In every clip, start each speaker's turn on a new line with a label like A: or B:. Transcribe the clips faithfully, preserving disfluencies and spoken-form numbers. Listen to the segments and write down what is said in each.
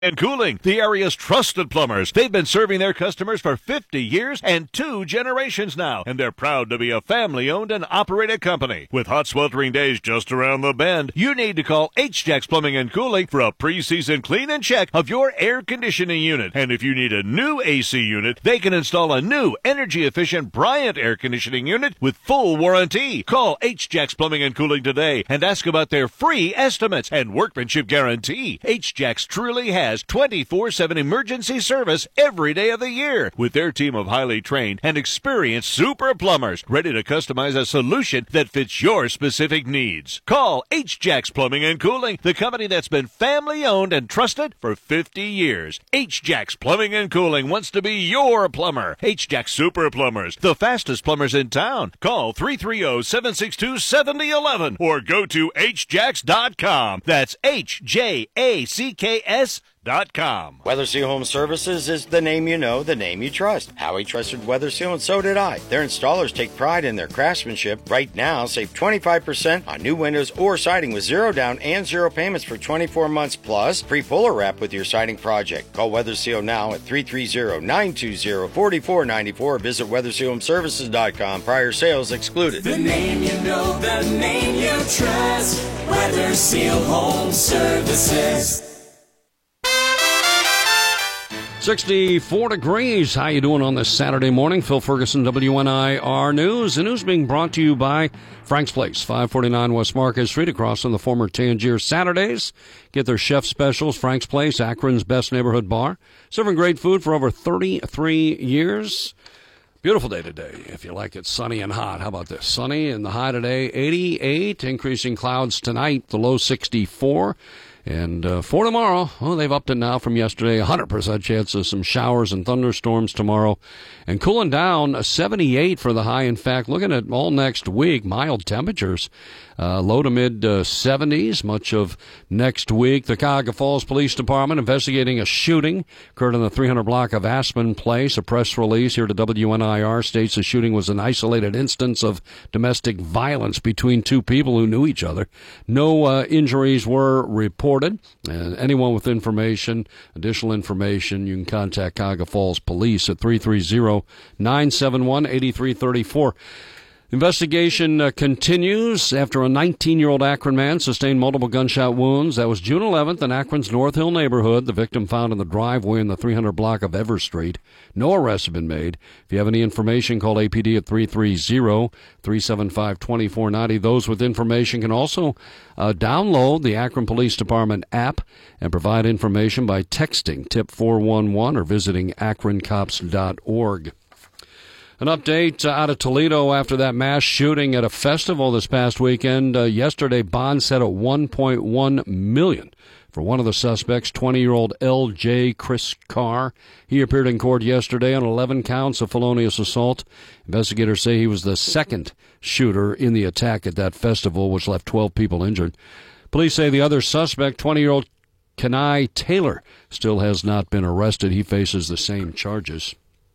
A: and Cooling, the area's trusted plumbers. They've been serving their customers for fifty years and two generations now, and they're proud to be a family-owned and operated company. With hot, sweltering days just around the bend, you need to call H-Jacks Plumbing and Cooling for a pre-season clean and check of your air conditioning unit. And if you need a new A C unit, they can install a new energy-efficient Bryant air conditioning unit with full warranty. Call H-Jacks Plumbing and Cooling today and ask about their free estimates and workmanship guarantee. H-Jacks truly has twenty-four seven emergency service every day of the year with their team of highly trained and experienced super plumbers ready to customize a solution that fits your specific needs. Call H-Jacks Plumbing and Cooling, the company that's been family owned and trusted for fifty years. H-Jacks Plumbing and Cooling wants to be your plumber. H-Jacks Super Plumbers, the fastest plumbers in town. Call three three zero, seven six two, seven zero one one or go to H jacks dot com. That's H J A C K S dot com.
B: WeatherSeal Home Services is the name you know, the name you trust. Howie trusted WeatherSeal, and so did I. Their installers take pride in their craftsmanship. Right now, save twenty-five percent on new windows or siding with zero down and zero payments for twenty-four months, plus free puller wrap with your siding project. Call WeatherSeal now at three three zero, nine two zero, four four nine four or visit weather seal home services dot com. Prior sales excluded.
C: The name you know, the name you trust. WeatherSeal Home Services.
D: sixty-four degrees. How you doing on this Saturday morning? Phil Ferguson, W N I R News. The news being brought to you by Frank's Place, five forty-nine West Market Street, across from the former Tangier Saturdays. Get their chef specials. Frank's Place, Akron's best neighborhood bar. Serving great food for over thirty-three years. Beautiful day today, if you like it sunny and hot. How about this? Sunny and the high today, eighty-eight. Increasing clouds tonight, the low sixty-four. And uh, for tomorrow, well, they've upped it now from yesterday, one hundred percent chance of some showers and thunderstorms tomorrow. And cooling down, uh, seventy-eight for the high. In fact, looking at all next week, mild temperatures, uh, low to mid uh, seventies much of next week. The Cuyahoga Falls Police Department investigating a shooting occurred in the three hundred block of Aspen Place. A press release here to W N I R states the shooting was an isolated instance of domestic violence between two people who knew each other. No uh, injuries were reported. And anyone with information, additional information, you can contact Cuyahoga Falls Police at three three zero, nine seven one, eight three three four. Investigation uh, continues after a nineteen-year-old Akron man sustained multiple gunshot wounds. That was June eleventh in Akron's North Hill neighborhood. The victim found in the driveway in the three hundred block of Ever Street. No arrests have been made. If you have any information, call A P D at three three zero, three seven five, two four nine zero. Those with information can also uh, download the Akron Police Department app and provide information by texting tip four one one or visiting akron cops dot org. An update uh, out of Toledo after that mass shooting at a festival this past weekend. Uh, yesterday, bond set at one point one million dollars for one of the suspects, twenty-year-old L J Chris Carr. He appeared in court yesterday on eleven counts of felonious assault. Investigators say he was the second shooter in the attack at that festival, which left twelve people injured. Police say the other suspect, twenty-year-old Kenai Taylor, still has not been arrested. He faces the same charges.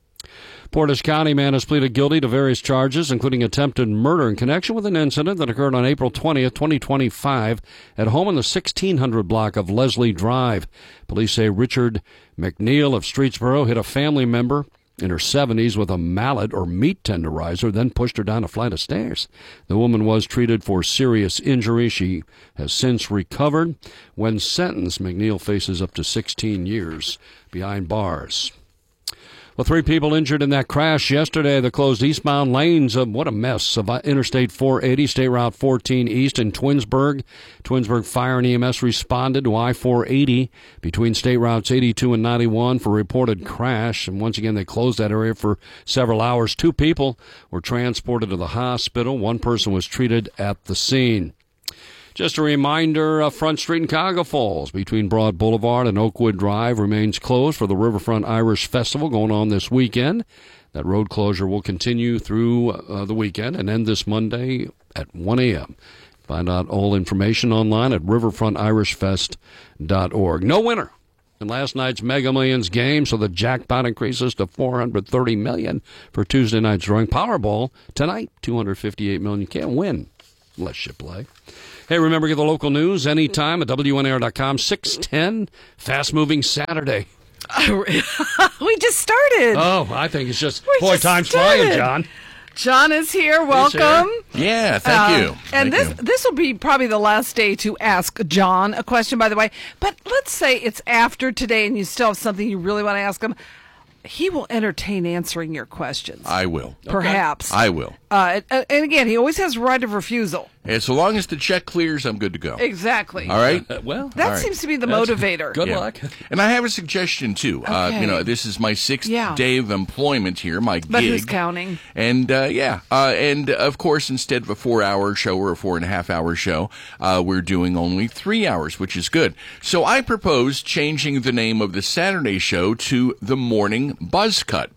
D: Portage County man has pleaded guilty to various charges, including attempted murder in connection with an incident that occurred on April twentieth, twenty twenty-five, at home in the sixteen hundred block of Leslie Drive. Police say Richard McNeil of Streetsboro hit a family member in her seventies with a mallet or meat tenderizer, then pushed her down a flight of stairs. The woman was treated for serious injury. She has since recovered. When sentenced, McNeil faces up to sixteen years behind bars. Well, three people injured in that crash yesterday. The closed eastbound lanes of what a mess of Interstate four eighty, State Route fourteen East in Twinsburg. Twinsburg Fire and E M S responded to I four eighty between State Routes eighty-two and ninety-one for reported crash. And once again, they closed that area for several hours. Two people were transported to the hospital. One person was treated at the scene. Just a reminder, uh, Front Street in Cuyahoga Falls between Broad Boulevard and Oakwood Drive remains closed for the Riverfront Irish Festival going on this weekend. That road closure will continue through uh, the weekend and end this Monday at one a.m. Find out all information online at riverfront irish fest dot org. No winner in last night's Mega Millions game, so the jackpot increases to four hundred thirty million dollars for Tuesday night's drawing. Powerball tonight, two hundred fifty-eight million dollars. You can't win unless you play. Hey, remember, get the local news anytime at W N A R dot com. six ten, fast-moving Saturday.
E: We just started.
D: Oh, I think it's just,
E: We
D: boy,
E: just
D: time's
E: started.
D: flying, John.
E: John is here. Welcome.
F: Yeah, thank
E: Uh,
F: you.
E: And
F: Thank
E: this
F: you.
E: this will be probably the last day to ask John a question, by the way. But let's say it's after today and you still have something you really want to ask him. He will entertain answering your questions.
F: I will.
E: Perhaps.
F: I will.
E: Uh, and and again, he always has right of refusal.
F: And so long as the check clears, I'm good to go.
E: Exactly.
F: All right?
D: Uh, well,
E: That
F: all right.
E: seems to be the motivator.
D: good
F: Yeah.
D: luck.
F: And I have a suggestion, too. Uh,
E: Okay.
F: you know, this is my sixth
E: Yeah.
F: day of employment here, my
E: But
F: gig.
E: who's counting?
F: And, uh, yeah. Uh, and, of course, instead of a four-hour show or a four-and-a-half-hour show, uh, we're doing only three hours, which is good. So I propose changing the name of the Saturday show to The Morning Buzz Cut.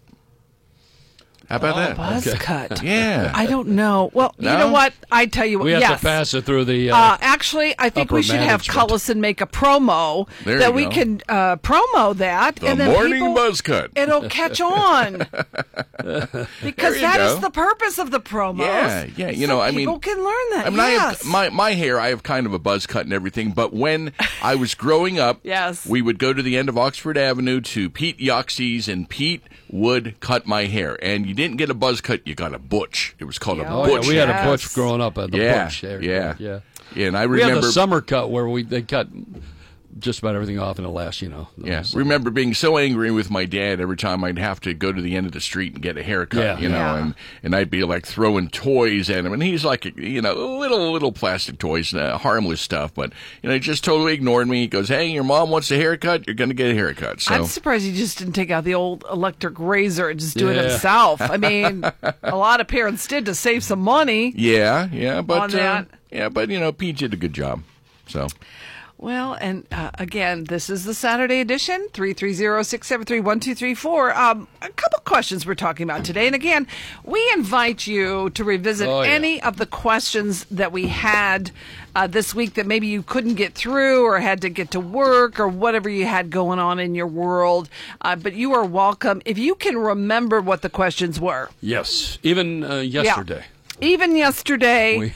F: How about that?
E: Buzz cut.
F: Yeah.
E: I don't know. Well, you
F: No?
E: know what? I tell you what.
D: We have
E: yes.
D: to pass it through the... Uh,
E: Uh, actually, I think
D: upper
E: we should have
D: management.
E: Cullison make a promo
F: There
E: that
F: you
E: we
F: go.
E: can uh, promo that.
F: The
E: and then
F: Morning
E: people,
F: Buzz Cut.
E: It'll catch on. Because
F: you
E: that is
F: go.
E: the purpose of the promos.
F: Yeah, yeah, you
E: So
F: know, I mean,
E: people can learn that.
F: I mean,
E: yes.
F: I have my my hair. I have kind of a buzz cut and everything. But when I was growing up,
E: Yes.
F: we would go to the end of Oxford Avenue to Pete Yoxie's, and Pete would cut my hair. And you didn't get a buzz cut; you got a butch. It was called
E: Yeah.
F: a
D: oh,
F: butch.
D: yeah, we had a
E: Yes.
D: butch growing up at the
F: yeah,
D: butch. There,
F: yeah,
D: yeah.
F: yeah. And I
D: We had
F: remember.
D: the summer cut where we they cut just about everything off in the last, you know.
F: Yeah, remember being so angry with my dad every time I'd have to go to the end of the street and get a haircut,
D: Yeah.
F: you know,
E: Yeah.
F: and, and I'd be like throwing toys at him, and he's like, you know, little little plastic toys, uh, harmless stuff, but you know, he just totally ignored me. He goes, "Hey, your mom wants a haircut. You're going to get a haircut." So
E: I'm surprised he just didn't take out the old electric razor and just do it
D: Yeah.
E: himself. I mean, a lot of parents did to save some money.
F: yeah, yeah, but
E: On
F: uh,
E: that.
F: yeah, but you know, Pete did a good job. So
E: Well, and uh, again, this is the Saturday edition, three three zero, six seven three, one two three four. Um, a couple questions we're talking about today. And again, we invite you to revisit
D: Oh, yeah.
E: any of the questions that we had uh, this week that maybe you couldn't get through or had to get to work or whatever you had going on in your world. Uh, but you are welcome. If you can remember what the questions were.
D: Yes, even uh,
E: Yeah.
D: yesterday.
E: Even yesterday,
D: We,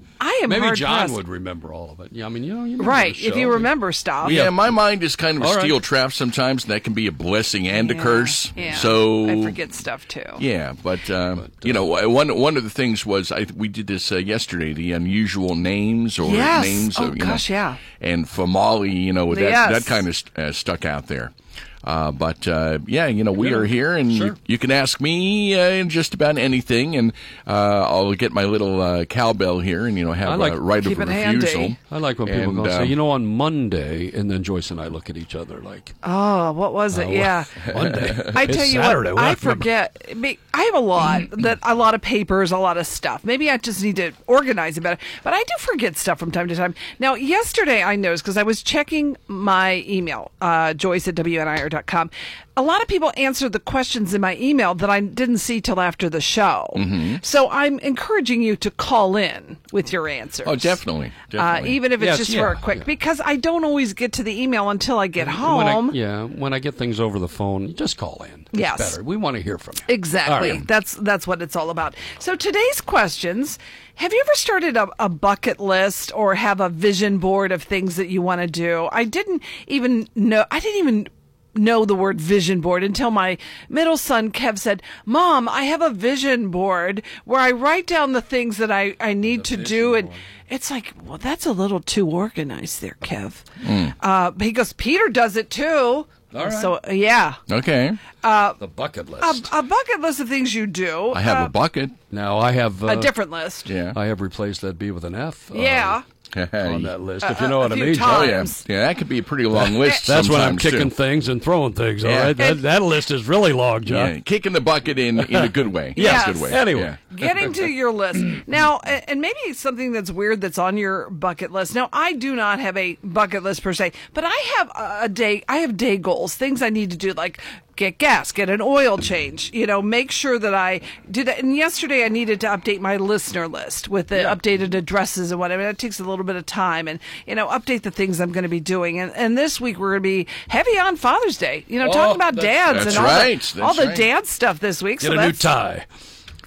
E: I am
D: maybe
E: hard
D: John
E: pressed.
D: would remember all of it. Yeah, I mean, you know, you know
E: Right,
D: the
E: if
D: show.
E: you remember stuff.
F: yeah, my mind is kind of a
D: All right.
F: steel trap sometimes, and that can be a blessing and a
E: Yeah,
F: curse.
E: Yeah.
F: So
E: I forget stuff too.
F: Yeah, but, uh, you know, one one of the things was I we did this uh, yesterday, the unusual names or
E: Yes.
F: names.
E: Oh,
F: of, you
E: gosh,
F: know,
E: yeah.
F: And Famali, you know, that
E: Yes.
F: that kind of st- uh, stuck out there. Uh, but uh, yeah, you know, we
D: Yeah,
F: are here, and
D: sure.
F: you, you can ask me uh, in just about anything, and uh, I'll get my little uh, cowbell here, and you know,
D: I
F: have
D: like-
F: a right
E: Keep
F: of
E: it handy.
F: refusal.
D: I like when people
F: And,
D: go and say,
F: um,
D: you know, on Monday, and then Joyce and I look at each other like,
E: Oh, what was it?
D: uh,
E: yeah.
D: Monday.
E: I
D: It's
E: tell you
D: Saturday.
E: what, I
D: don't remember.
E: forget. I mean, I have a lot that a lot of papers, a lot of stuff. Maybe I just need to organize it better. But I do forget stuff from time to time. Now, yesterday I noticed because I was checking my email, uh, Joyce at W N I R dot com. A lot of people answered the questions in my email that I didn't see till after the show.
F: Mm-hmm.
E: So I'm encouraging you to call in with your answers.
F: Oh, definitely,
E: Uh,
F: definitely.
E: even if it's
D: Yes,
E: just
D: yeah,
E: for a quick,
D: yeah.
E: because I don't always get to the email until I get
D: When
E: home.
D: I, yeah, when I get things over the phone, just call in. It's
E: Yes.
D: better. We want to hear from you.
E: Exactly.
D: All right.
E: That's that's what it's all about. So today's questions: have you ever started a, a bucket list or have a vision board of things that you want to do? I didn't even know. I didn't even know the word vision board until my middle son Kev said, "Mom, I have a vision board where I write down the things that I I need to do." And it's like, well, that's a little too organized there, Kev. Uh, he goes, Peter does it too.
D: All right.
E: So uh, yeah,
F: okay,
D: The bucket
E: a,
D: list.
E: a bucket list of things you do.
F: I have
E: Uh,
F: a bucket.
D: now, I have... Uh,
E: a different list.
F: Yeah.
D: I have replaced that B with an F. uh,
E: Yeah.
D: on that list,
E: Uh,
D: if you know
E: a
D: what I
E: few
D: mean.
E: times.
F: Oh yeah, yeah. That could be a pretty long list.
D: That's when I'm
F: sometimes,
D: kicking
F: too.
D: things and throwing things. All
F: Yeah.
D: right, that, that list is really long, John.
F: Yeah, kicking the bucket in in a good way.
E: Yes.
F: In a good way.
D: Anyway.
F: Yeah.
E: Getting to your list. Now, a- and maybe it's something that's weird that's on your bucket list. Now, I do not have a bucket list per se, but I have a a day, I have day goals, things I need to do, like get gas, get an oil change, you know, make sure that I do that. And yesterday I needed to update my listener list with the updated addresses and whatever. That takes a little bit of time and, you know, update the things I'm going to be doing. And, and this week we're going to be heavy on Father's Day, you know,
D: Oh,
E: talking about
D: that's-
E: dads
F: that's
E: and all
F: right.
E: the,
F: That's
E: all the
F: right.
E: dad stuff this week.
D: Get
E: so
D: a new
E: that's-
D: tie.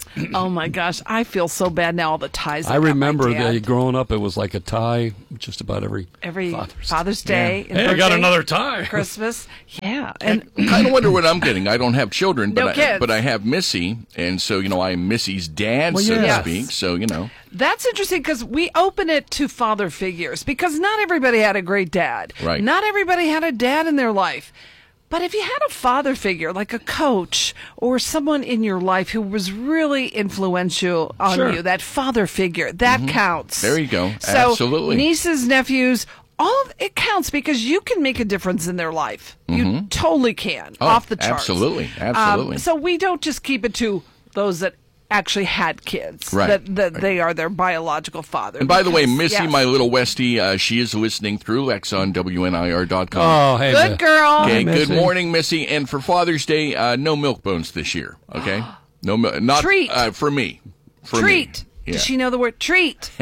E: Oh my gosh, I feel so bad now. All the ties.
D: I
E: got my
D: remember
E: dad.
D: that growing up, it was like a tie just about every
E: every
D: Father's,
E: Father's Day. and
D: Hey, I got
E: birthday,
D: another tie.
E: Christmas. Yeah, and
F: I kind of wonder what I'm getting. I don't have children, but
E: No
F: I,
E: kids.
F: but I have Missy, and so you know I'm Missy's dad,
D: Well,
F: so
D: yes.
F: to speak. So you know,
E: that's interesting because we open it to father figures because not everybody had a great dad.
F: Right.
E: Not everybody had a dad in their life. But if you had a father figure, like a coach or someone in your life who was really influential on
D: Sure.
E: you, that father figure, that counts.
F: There you go.
E: So
F: Absolutely.
E: nieces, nephews, all of it counts because you can make a difference in their life. You totally can,
F: Oh,
E: off the charts.
F: absolutely. Absolutely.
E: Um, so we don't just keep it to those that actually had kids,
F: Right.
E: that, that they are their biological father.
F: and by the way,
E: Because-
F: Missy,
E: yes.
F: my little Westie, uh, she is listening through Lex on W N I R dot com.
D: Oh, hey,
E: Good
D: man.
E: girl.
F: Okay,
D: Missy.
F: good morning, Missy. And for Father's Day, uh, no milk bones this year. Okay, no, mil- not
E: Treat.
F: Uh, for me. For me.
E: Treat.
F: Yeah.
E: Does she know the word treat?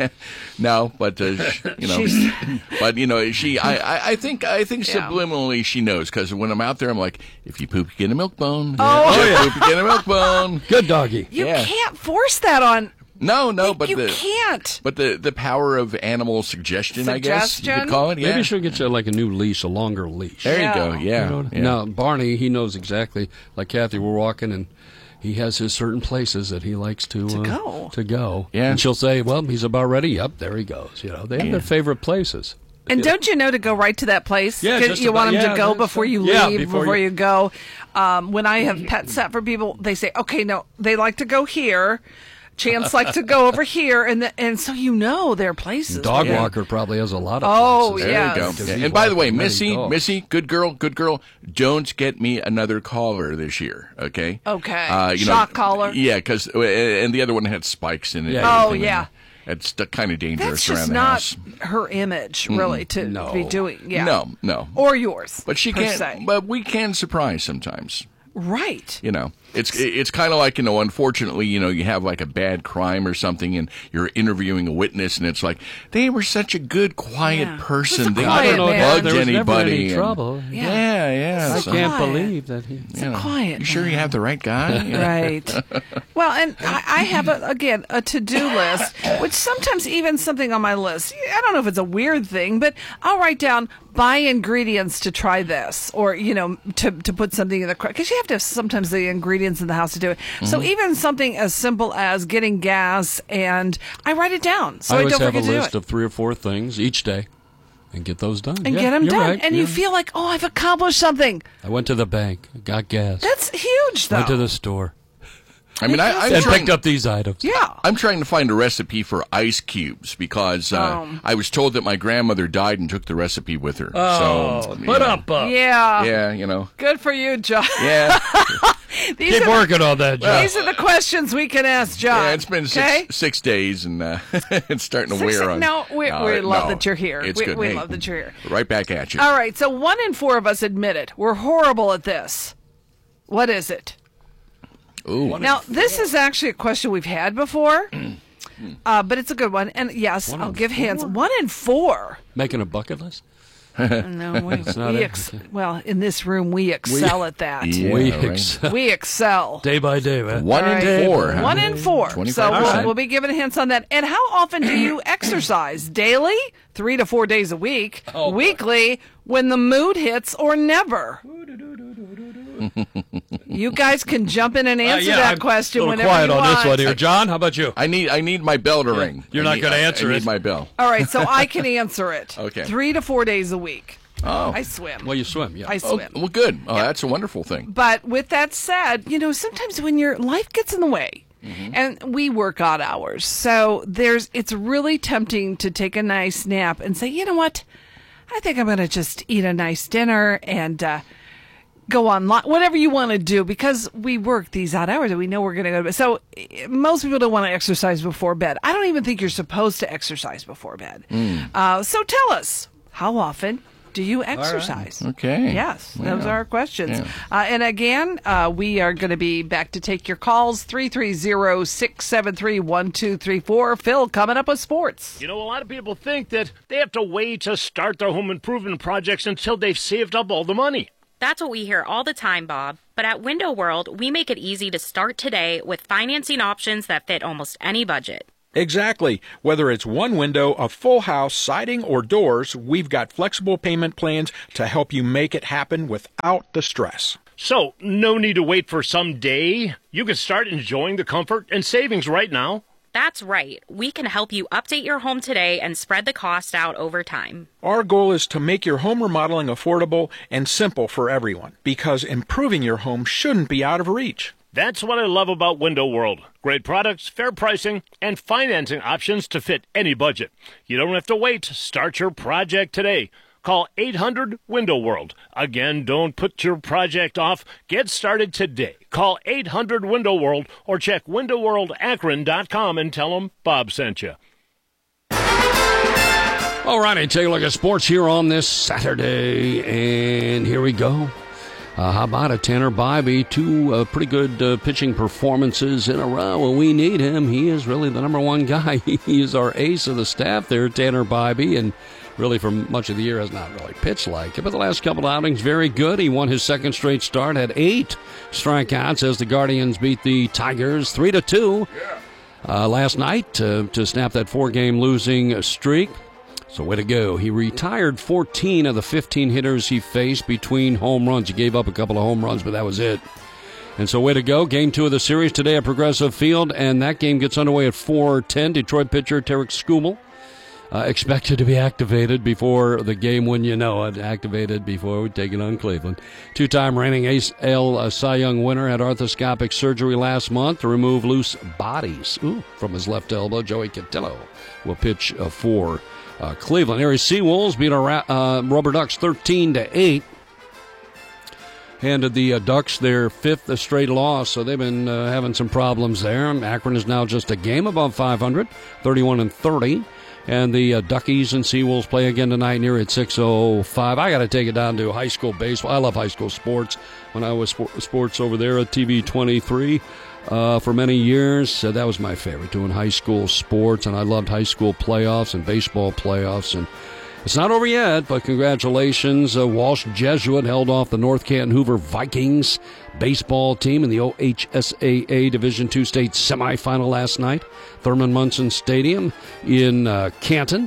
F: No, but uh, sh- you know,
E: She's-
F: but you know, she. I, I, I think, I think
E: Yeah.
F: subliminally she knows because when I'm out there, I'm like, if you poop, you get a milk bone.
E: Oh.
F: If you poop, you get a milk bone.
D: Good doggy.
E: You
F: Yeah.
E: can't force that on.
F: No, no, but
E: you
F: the
E: can't.
F: but the the power of animal suggestion, I guess you
E: Suggestion?
F: could call it. Yeah.
D: Maybe she'll get you like a new leash, a longer leash.
F: There
E: Yeah.
F: you go. Yeah.
D: You know?
F: yeah.
D: Now, Barney, he knows exactly. Like Kathy, we're walking and he has his certain places that he likes to,
E: To
D: uh,
E: go.
D: To go.
F: Yeah.
D: And she'll say, "Well, he's about ready." Yep, there he goes. You know, they have
F: Yeah.
D: their favorite places.
E: And don't you know to go right to that place?
D: Yeah,
E: 'Cause
D: just
E: you want
D: about-
E: them
D: yeah,
E: to go
D: that's
E: before
D: right.
E: you
D: Yeah,
E: leave,
D: before
E: before,
D: you-
E: you, go. Um, when I have pet sat for people, they say, "Okay, no, they like to go here." Chance like to go over here, and the, and so you know their places.
D: Dog
F: Yeah.
D: walker probably has a lot of
E: Oh,
D: places.
F: There
E: yes.
F: you go.
D: Because
F: Yeah.
D: he's
F: And by the way,
D: walking many
F: Missy,
D: dogs.
F: Missy, good girl, good girl. Don't get me another collar this year, okay?
E: Okay.
F: Uh, you
E: Shock
F: know,
E: collar?
F: Yeah, because and the other one had spikes in it.
D: Yeah.
F: and
E: Oh,
F: everything,
E: yeah.
F: and It's kind of dangerous
E: That's
F: around
E: just
F: the
E: not
F: house.
E: her image, really, to
D: No.
E: be doing. Yeah.
F: No, no.
E: Or yours.
F: But she
E: per
F: can't.
E: se.
F: But we can surprise sometimes.
E: Right.
F: You know, it's it's kind of like, you know, unfortunately, you know, you have like a bad crime or something, and you're interviewing a witness, and it's like they were such a good, quiet
E: Yeah.
F: person.
E: Who's a
F: They
E: quiet
F: never
E: man?
F: bugged
D: There was never
F: anybody.
D: any
F: and-
D: trouble.
E: Yeah.
F: Yeah, yeah.
D: I
F: so,
D: can't
E: quiet.
D: believe that he.
F: you know,
E: quiet
F: You sure
E: man.
F: you have the right guy? You know?
E: Right. Well, and I, I have, a, again, a to-do list, which sometimes even something on my list, I don't know if it's a weird thing, but I'll write down, buy ingredients to try this, or, you know, to, to put something in the, because you have to have sometimes the ingredients in the house to do it. So even something as simple as getting gas, and I write it down so
D: I
E: I,
D: always
E: don't
D: have a
E: forget to do
D: list
E: it.
D: of three or four things each day, and get those done.
E: And
D: Yeah,
E: get them
D: you're
E: done.
D: right,
E: And you
D: yeah.
E: feel like, oh, I've accomplished something.
D: I went to the bank, got gas,
E: That's huge, though.
D: went to the store,
F: I mean, I, I'm
D: and
F: trying.
D: picked up these items.
E: yeah.
F: I'm trying to find a recipe for ice cubes because uh,
E: Oh.
F: I was told that my grandmother died and took the recipe with her.
D: Oh,
F: so, you
D: put
F: know,
D: up, uh,
E: Yeah.
F: Yeah, you know.
E: Good for you, John.
F: Yeah.
E: These
D: keep
E: are the-
D: working on that, John.
E: These are the questions we can ask John.
F: Yeah, it's been
E: okay?
F: six six days, and uh, it's starting to
E: Six-
F: wear on.
E: no, we-
F: Uh,
E: we love
F: no,
E: that you're here.
F: It's
E: We-
F: good.
E: we
F: Hey,
E: love that you're here.
F: Right back at you.
E: All right, so one in four of us admit it. We're horrible at this. What is it?
F: Ooh.
E: Now, this is actually a question we've had before, uh, but it's a good one. And yes,
D: One
E: I'll
D: in
E: give hints.
D: four?
E: One in four.
D: Making a bucket list.
E: No, we,
D: not
E: we
D: it.
E: ex- well, in this room, we excel at that.
F: Yeah,
D: we
F: right.
D: excel
E: We excel.
D: day by day, man.
F: One
E: All
F: in
E: right.
F: four. Huh?
E: One in four. So
F: twenty-five
E: we'll,
F: percent.
E: we'll be giving hints on that. And how often do you exercise? Daily? Three to four days a week?
D: Oh, boy.
E: Weekly? When the mood hits? Or never? You guys can jump in and
D: Uh,
E: answer
D: yeah,
E: that
D: I'm
E: question
D: a little
E: whenever
D: quiet
E: you
D: on
E: want.
D: this one here. John, how about you?
F: I need I need my bell to ring.
D: You're
F: I
D: not
F: need-
D: gonna
F: I-
D: answer
F: I
D: it.
F: need my bell.
E: All right, so I can answer it.
F: Okay.
E: Three to four days a week.
F: Oh.
E: I swim.
D: Well, you swim, yeah.
E: I
F: Oh,
E: swim.
F: well, good. Oh, that's a wonderful thing.
E: But with that said, you know, sometimes when your life gets in the way, and we work odd hours, so there's it's really tempting to take a nice nap and say, you know what, I think I'm going to just eat a nice dinner and uh, go online, whatever you want to do, because we work these odd hours and we know we're going to go to bed. So eh, most people don't want to exercise before bed. I don't even think you're supposed to exercise before bed. Uh, so tell us, how often do you exercise?
F: Okay.
E: Yes,
F: Yeah.
E: those are our questions.
F: Yeah.
E: Uh, and again, uh, we are going to be back to take your calls, three three zero, six seven three, one two three four. Phil, coming up with sports.
G: You know, a lot of people think that they have to wait to start their home improvement projects until they've saved up all the money. That's what we hear all the time, Bob. But at Window World, we make it easy to start today with financing options that fit almost any budget.
H: Exactly. Whether it's one window, a full house, siding, or doors, we've got flexible payment plans to help you make it happen without the stress.
I: So, no need to wait for some day. You can start enjoying the comfort and savings right now.
G: That's right. We can help you update your home today and spread the cost out over time.
H: Our goal is to make your home remodeling affordable and simple for everyone, because improving your home shouldn't be out of reach.
I: That's what I love about Window World. Great products, fair pricing, and financing options to fit any budget. You don't have to wait. Start your project today. Call eight hundred window world. Again, don't put your project off. Get started today. Call eight hundred window world or check window world akron dot com and tell them Bob sent you.
D: All righty, take a look at sports here on this Saturday, and here we go. Uh, how about it, Tanner Bybee? Two uh, pretty good uh, pitching performances in a row. When we need him, he is really the number one guy. He is our ace of the staff there, Tanner Bybee, and really for much of the year has not really pitched like it. But the last couple of outings, very good. He won his second straight start, had eight strikeouts as the Guardians beat the Tigers three to two uh, last night to, to snap that four-game losing streak. So way to go. He retired fourteen of the fifteen hitters he faced between home runs. He gave up a couple of home runs, but that was it. And so way to go. Game two of the series today at Progressive Field, and that game gets underway at four ten. Detroit pitcher Tarek Skubal uh, expected to be activated before the game, when you know it. Activated before we take it on Cleveland. Two-time reigning Ace L uh, Cy Young winner had arthroscopic surgery last month to remove loose bodies Ooh, from his left elbow. Joey Cantillo will pitch uh, for Uh, Cleveland. Harry Seawolves beat our uh, Rubber Ducks thirteen to eight. Handed the uh, Ducks their fifth straight loss, so they've been uh, having some problems there. Akron is now just a game above five hundred, thirty-one and thirty. And the uh, Duckies and Seawolves play again tonight near at six oh five. I got to take it down to high school baseball. I love high school sports. When I was sport, sports over there at T V twenty-three, Uh, for many years, uh, that was my favorite, doing high school sports, and I loved high school playoffs and baseball playoffs. And it's not over yet, but congratulations. Uh, Walsh Jesuit held off the North Canton Hoover Vikings baseball team in the O H S A A Division two state semifinal last night, Thurman Munson Stadium in uh, Canton.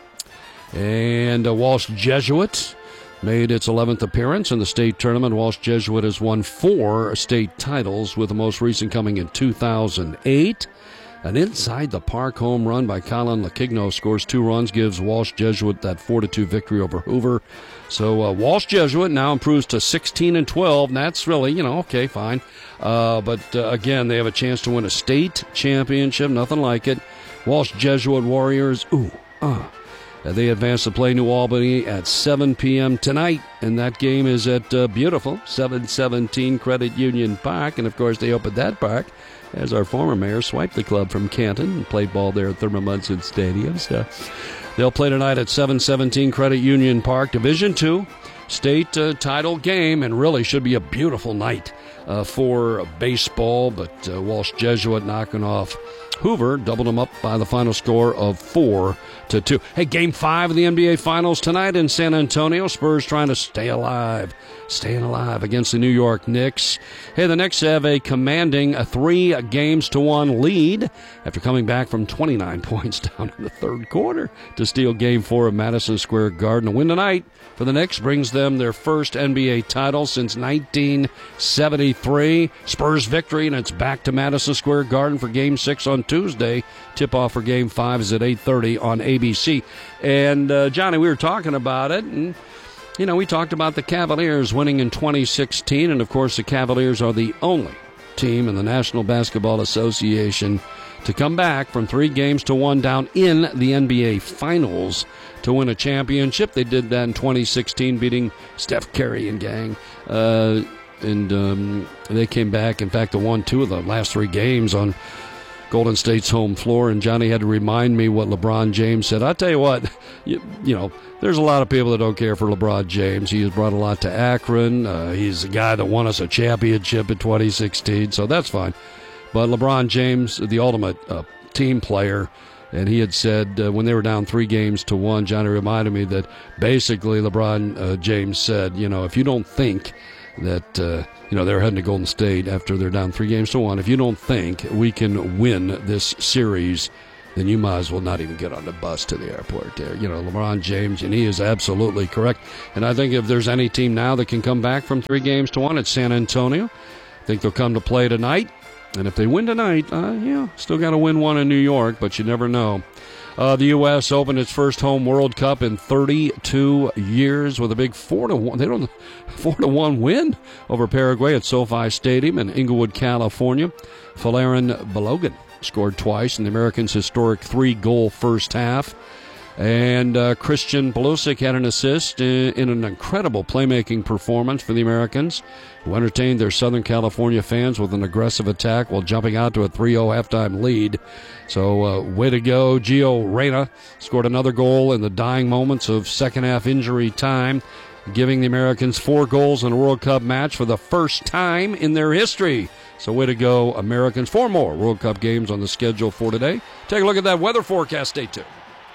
D: And uh, Walsh Jesuit made its eleventh appearance in the state tournament. Walsh Jesuit has won four state titles, with the most recent coming in two thousand eight. An inside-the-park home run by Colin Lacigno scores two runs, gives Walsh Jesuit that four to two victory over Hoover. So uh, Walsh Jesuit now improves to sixteen and twelve, and that's really, you know, okay, fine. Uh, but, uh, again, they have a chance to win a state championship, nothing like it. Walsh Jesuit Warriors, ooh, uh. They advance to play New Albany at seven p.m. tonight, and that game is at uh, beautiful seven seventeen Credit Union Park. And, of course, they opened that park as our former mayor swiped the club from Canton and played ball there at Thurman Munson Stadium. So they'll play tonight at seven seventeen Credit Union Park, Division two state uh, title game, and really should be a beautiful night uh, for baseball. But uh, Walsh Jesuit knocking off Hoover, doubled them up by the final score of four to two. Hey, game five of the N B A Finals tonight in San Antonio. Spurs trying to stay alive, staying alive against the New York Knicks. Hey, the Knicks have a commanding a three games to one lead after coming back from twenty-nine points down in the third quarter to steal game four of Madison Square Garden. A win tonight for the Knicks brings them their first N B A title since nineteen seventy-three. Spurs victory, and it's back to Madison Square Garden for game six on Tuesday. Tip-off for game five is at eight thirty on A B C. And, uh, Johnny, we were talking about it, and, you know, we talked about the Cavaliers winning in twenty sixteen, and, of course, the Cavaliers are the only team in the National Basketball Association to come back from three games to one down in the N B A Finals to win a championship. They did that in twenty sixteen, beating Steph Curry and gang. Uh, and um, they came back, in fact, they won two of the last three games on Golden State's home floor, and Johnny had to remind me what LeBron James said. I'll tell you what, you, you know, there's a lot of people that don't care for LeBron James. He has brought a lot to Akron. Uh, he's the guy that won us a championship in twenty sixteen, so that's fine. But LeBron James, the ultimate uh, team player, And he had said uh, when they were down three games to one, Johnny reminded me that basically LeBron uh, James said, you know, if you don't think that, uh, you know, they're heading to Golden State after they're down three games to one, if you don't think we can win this series, then you might as well not even get on the bus to the airport there. You know, LeBron James, and he is absolutely correct. And I think if there's any team now that can come back from three games to one, it's San Antonio. I think they'll come to play tonight. And if they win tonight, uh, yeah, still got to win one in New York, but you never know. Uh, the U S opened its first home World Cup in thirty-two years with a big four to one. They don't four to one win over Paraguay at SoFi Stadium in Inglewood, California. Folarin Balogun scored twice in the Americans' historic three-goal first half. And uh, Christian Pulisic had an assist in, in an incredible playmaking performance for the Americans, who entertained their Southern California fans with an aggressive attack while jumping out to a three oh halftime lead. So, uh, way to go. Gio Reyna scored another goal in the dying moments of second-half injury time, giving the Americans four goals in a World Cup match for the first time in their history. So way to go, Americans. Four more World Cup games on the schedule for today. Take a look at that weather forecast. Stay tuned.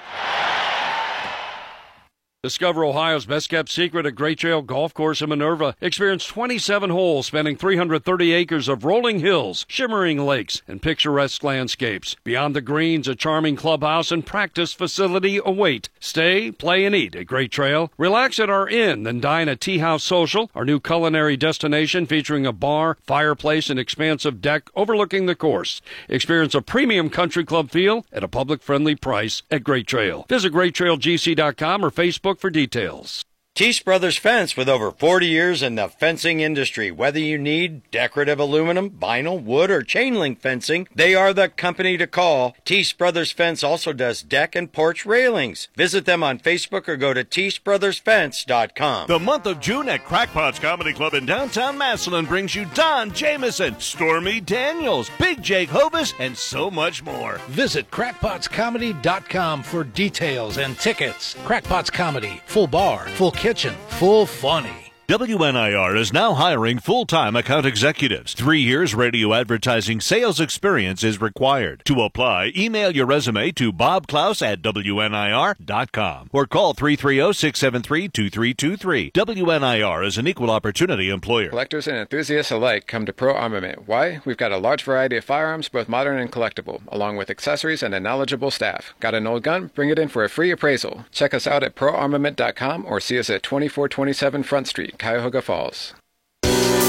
D: Discover Ohio's best-kept secret at Great Trail Golf Course in Minerva. Experience twenty-seven holes spanning three hundred thirty acres of rolling hills, shimmering lakes, and picturesque landscapes. Beyond the greens, a charming clubhouse and practice facility await. Stay, play, and eat at Great Trail. Relax at our inn, then dine at Tea House Social, our new culinary destination featuring a bar, fireplace, and expansive deck overlooking the course. Experience a premium country club feel at a public-friendly price at Great Trail. Visit great trail g c dot com or Facebook for details.
B: Teese Brothers Fence, with over forty years in the fencing industry. Whether you need decorative aluminum, vinyl, wood, or chain link fencing, they are the company to call. Teese Brothers Fence also does deck and porch railings. Visit them on Facebook or go to teese brothers fence dot com.
A: The month of June at Crackpots Comedy Club in downtown Massillon brings you Don Jameson, Stormy Daniels, Big Jake Hovis, and so much more.
J: Visit crackpots comedy dot com for details and tickets. Crackpots Comedy, full bar, full kitchen, full funny.
A: W N I R is now hiring full-time account executives. Three years radio advertising sales experience is required. To apply, email your resume to bob klaus at w n i r dot com or call three three zero, six seven three, two three two three. W N I R is an equal opportunity employer.
K: Collectors and enthusiasts alike come to Pro Armament. Why? We've got a large variety of firearms, both modern and collectible, along with accessories and a knowledgeable staff. Got an old gun? Bring it in for a free appraisal. Check us out at pro armament dot com or see us at twenty-four twenty-seven Front Street, Cuyahoga Falls.
C: The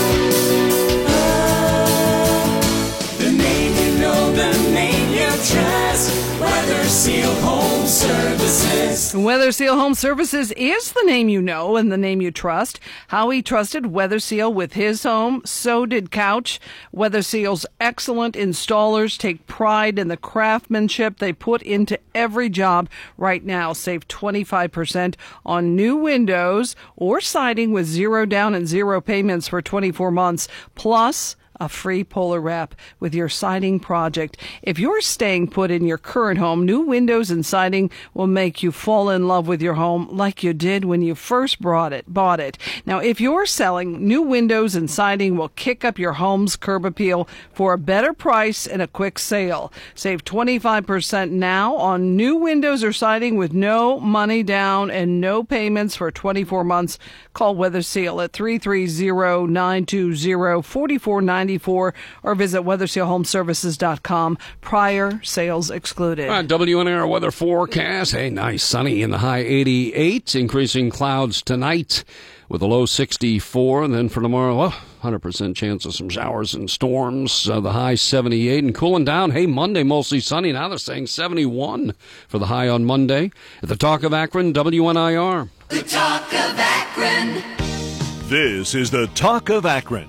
C: name you know, the name you trust. Weather Seal Home Services.
E: Weather Seal Home Services is the name you know and the name you trust. Howie trusted Weather Seal with his home. So did Couch. Weather Seal's excellent installers take pride in the craftsmanship they put into every job. Right now, save twenty-five percent on new windows or siding with zero down and zero payments for twenty-four months. Plus, a free Polar Wrap with your siding project. If you're staying put in your current home, new windows and siding will make you fall in love with your home like you did when you first brought it, bought it. Now, if you're selling, new windows and siding will kick up your home's curb appeal for a better price and a quick sale. Save twenty-five percent now on new windows or siding with no money down and no payments for twenty-four months. Call Weather Seal at three three zero, nine two zero, four four nine four or visit weather seal home services dot com. Prior sales excluded.
D: All right, W N R weather forecast. Hey, nice sunny in the high eighty-eight. Increasing clouds tonight with a low sixty-four. And then for tomorrow, well, one hundred percent chance of some showers and storms. Uh, the high seventy-eight and cooling down. Hey, Monday mostly sunny. Now they're saying seventy-one for the high on Monday. At the Talk of Akron, W N I R.
C: The Talk of Akron.
A: This is the Talk of Akron.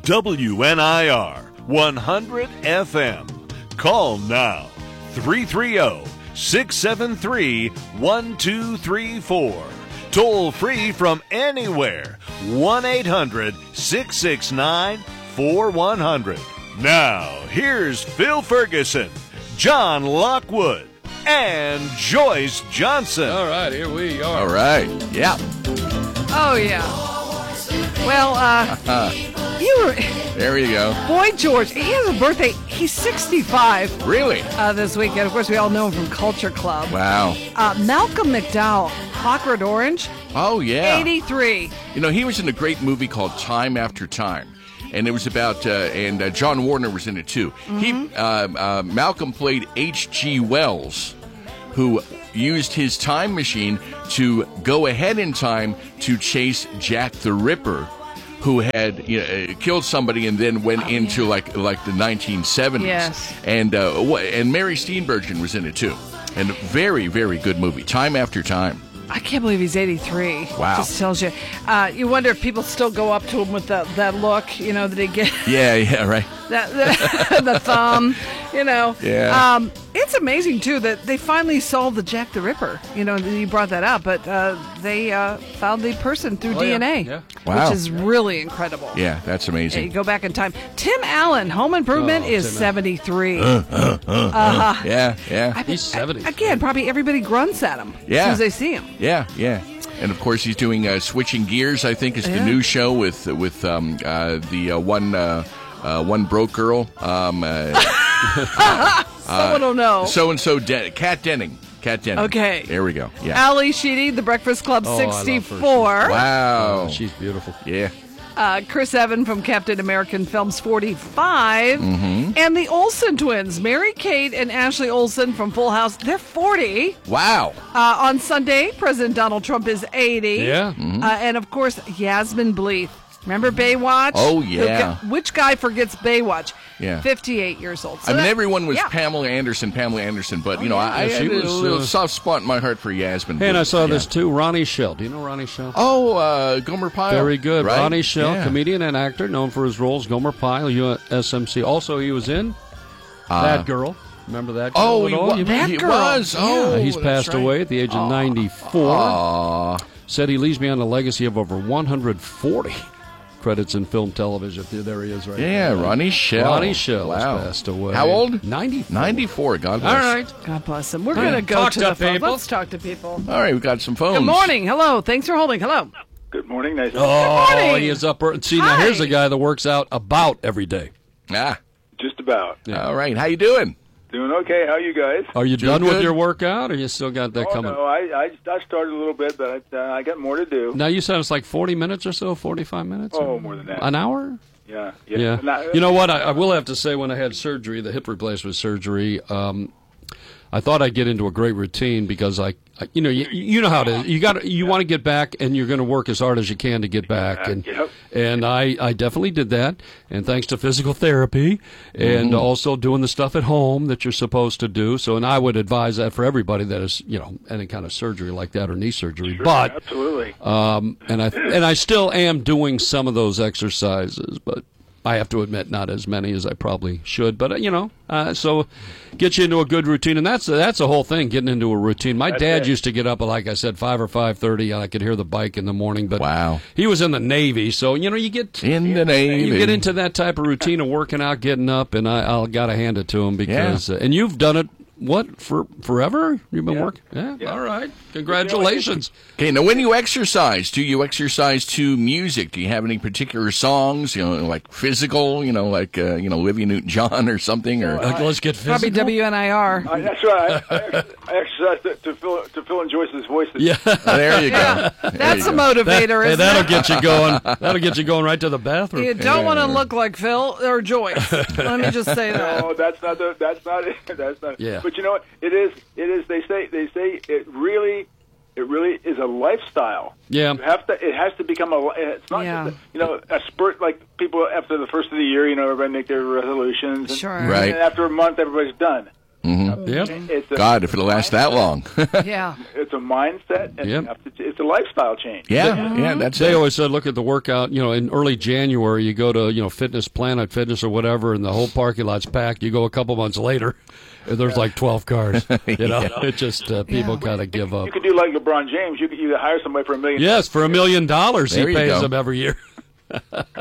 A: W N I R one hundred F M. Call now three three zero, six seven three, one two three four. Toll free from anywhere. one eight hundred, six six nine, four one zero zero. Now, here's Phil Ferguson, John Lockwood, and Joyce Johnson.
D: All right, here we are.
F: All right. Yeah.
E: Oh, yeah. Well, uh, You were,
F: There you go.
E: Boy George, he has a birthday. He's sixty-five
F: Really?
E: uh, this weekend. Of course, we all know him from Culture Club.
F: Wow.
E: Uh, Malcolm McDowell, Clockwork Orange,
F: Oh, yeah.
E: eighty-three.
F: You know, he was in a great movie called Time After Time. And it was about, uh, and uh, John Warner was in it too. He, uh, uh, Malcolm played H G Wells, who used his time machine to go ahead in time to chase Jack the Ripper, who had you know, killed somebody and then went into like like the nineteen seventies.
E: Yes.
F: And uh, wh- and Mary Steenburgen was in it too. And a very, very good movie, Time After Time.
E: I can't believe he's eighty-three.
F: Wow.
E: Just tells you. Uh, you wonder if people still go up to him with that, that look, you know, that he get.
F: Yeah, yeah, right.
E: that, the, the thumb, you know.
F: Yeah.
E: Um, it's amazing, too, that they finally solved the Jack the Ripper. You know, you brought that up, but uh, they uh, found the person through
D: Oh,
E: D N A,
D: yeah, yeah.
F: Wow.
E: which is really incredible.
F: Yeah, that's
E: Yeah, you
F: amazing.
E: go back in time. Tim Allen, Home Improvement,
D: Oh,
E: is
D: Tim Allen.
E: seventy-three.
F: Uh, uh, uh, uh. Yeah, yeah.
E: I
D: He's seventy.
E: Again, probably everybody grunts at him
F: Yeah.
E: as soon as they see him.
F: Yeah, yeah. And of course, he's doing uh, Switching Gears. I think is the
E: Yeah.
F: new show with with um, uh, the uh, one uh, uh, one broke girl. Um, uh,
E: Someone will know.
F: so and so, Kat Denning. Kat Denning.
E: Okay.
F: There we go. Yeah.
E: Ali Sheedy, The Breakfast Club,
D: Oh, I love her.
E: sixty-four.
F: Wow.
D: Oh, she's beautiful.
F: Yeah.
E: Uh, Chris Evan from Captain American Films, forty-five.
F: Mm-hmm.
E: And the Olsen twins, Mary Kate and Ashley Olsen from Full House, they're forty.
F: Wow.
E: Uh, on Sunday, President Donald Trump is eighty.
D: Yeah.
F: Mm-hmm.
E: Uh, and, of course, Yasmin Bleeth. Remember Baywatch?
F: Oh,
E: Who
F: yeah.
E: ca- Which guy forgets Baywatch?
F: Yeah.
E: fifty-eight years old. So
F: I mean,
E: that-
F: everyone was
E: yeah.
F: Pamela Anderson, Pamela Anderson, but you know, I, I
D: Yeah, she
F: had a
D: was,
F: little
D: uh,
F: soft spot in my heart for Yasmin.
D: Hey, and I saw
F: Yeah.
D: this too. Ronnie Shell. Do you know Ronnie Shell?
F: Oh, uh, Gomer Pyle.
D: Very good.
F: Right?
D: Ronnie Shell,
F: Yeah.
D: comedian and actor, known for his roles. Gomer Pyle, U S M C. Also, he was in
F: Uh,
D: That Girl. Remember that girl?
F: Oh,
D: at
F: he,
D: all?
F: wa-
D: You-
E: That
F: he
E: girl.
F: was. Oh,
D: Uh, he's
F: that's
D: passed
F: right.
D: away at the age of ninety-four.
F: Aw.
D: Said he leaves behind a legacy of over one hundred forty credits in film, television. There he is right
F: Yeah,
D: there.
F: Ronnie Shell.
D: Ronnie Shell
F: Wow.
D: has passed away.
F: How old?
D: ninety-four.
F: ninety-four. God bless.
D: All right.
E: God bless him. We're
F: Yeah.
E: going to go
D: Talk
E: to
D: to
E: the phone.
D: people.
E: Let's talk to people.
F: All right, we've got some phones.
E: Good morning. Hello. Thanks for holding. Hello.
L: Good morning. Nice.
D: Oh,
E: morning.
D: he is up. ear- See, now
E: Hi.
D: here's a guy that works out about every day.
F: Ah,
L: Just about.
F: all right. How you doing?
L: Doing okay. How you guys?
D: Are you
F: Doing
D: done with
F: good.
D: your workout, or you still got that
L: oh,
D: coming?
L: no, I, I I started a little bit, but I, uh, I got more to do.
D: Now, you said it's like forty minutes or so, forty-five minutes?
L: Oh,
D: or-
L: more than that.
D: An hour?
L: Yeah. Yeah.
D: Yeah.
L: Not-
D: You know what? I, I will have to say, when I had surgery, the hip replacement surgery, um, I thought I'd get into a great routine because I, I you know, you, you know how it is. You got you want to get back, and you're going to work as hard as you can to get back. And
L: Yep.
D: and I, I definitely did that. And thanks to physical therapy, and also doing the stuff at home that you're supposed to do. So, and I would advise that for everybody that is, you know, any kind of surgery like that or knee surgery.
L: Sure,
D: but
L: absolutely.
D: um, and I and I still am doing some of those exercises, but I have to admit, not as many as I probably should. But uh, you know, uh, so get you into a good routine, and that's that's the whole thing, getting into a routine. My
L: That's
D: dad
L: it.
D: used to get up at, like I said, five or five thirty, and I could hear the bike in the morning. But
F: Wow.
D: he was in the Navy, so you know, you get
F: In the Navy.
D: you get into that type of routine of working out, getting up, and I I'll gotta hand it to him because uh, and you've done it. What, for forever? You've been
L: Yeah.
D: working? Yeah,
L: Yeah.
D: all right. Congratulations.
F: Okay, now when you exercise, do you exercise to music? Do you have any particular songs, you know, like physical, you know, like, uh, you know, Olivia Newton-John or something? Or
D: Like, let's get physical.
E: Probably W N I R.
L: I, that's right. I, I, ex- I exercised to, to Phil to Phil and Joyce's voices.
D: Yeah.
F: there you go.
E: Yeah,
F: There
E: that's
F: you
E: a
F: go.
E: motivator,
D: Hey,
E: isn't
D: that'll
E: it?
D: get you going. That'll get you going right to the bathroom.
E: You don't want to look like Phil or Joyce. Let me just say that.
L: No, that's not the. That's not it. That's not.
D: Yeah.
L: But you know what? It is. It is. They say. They say it really. It really is a lifestyle.
D: Yeah.
L: You have to. It has to become a. It's not
E: Yeah.
L: just a, you know a spurt like people after the first of the year. You know, everybody make their resolutions. And,
E: Sure.
F: Right.
L: And after a month, everybody's done.
D: Yep.
L: It's a,
F: God, if it'll last that long.
E: Yeah.
L: It's a mindset, and
D: Yep.
L: you have to, it's a lifestyle change.
F: yeah, yeah, that's
D: They
F: it.
D: always said, look at the workout. You know, in early January, you go to you know Fitness Planet Fitness or whatever, and the whole parking lot's packed. You go a couple months later, and there's like twelve cars. You know, it just uh, people
E: Yeah.
D: kind of give up.
L: You could do like LeBron James. You could you could hire somebody for a million.
D: Yes, for a million dollars, he
F: There you
D: pays
F: go.
D: them every year.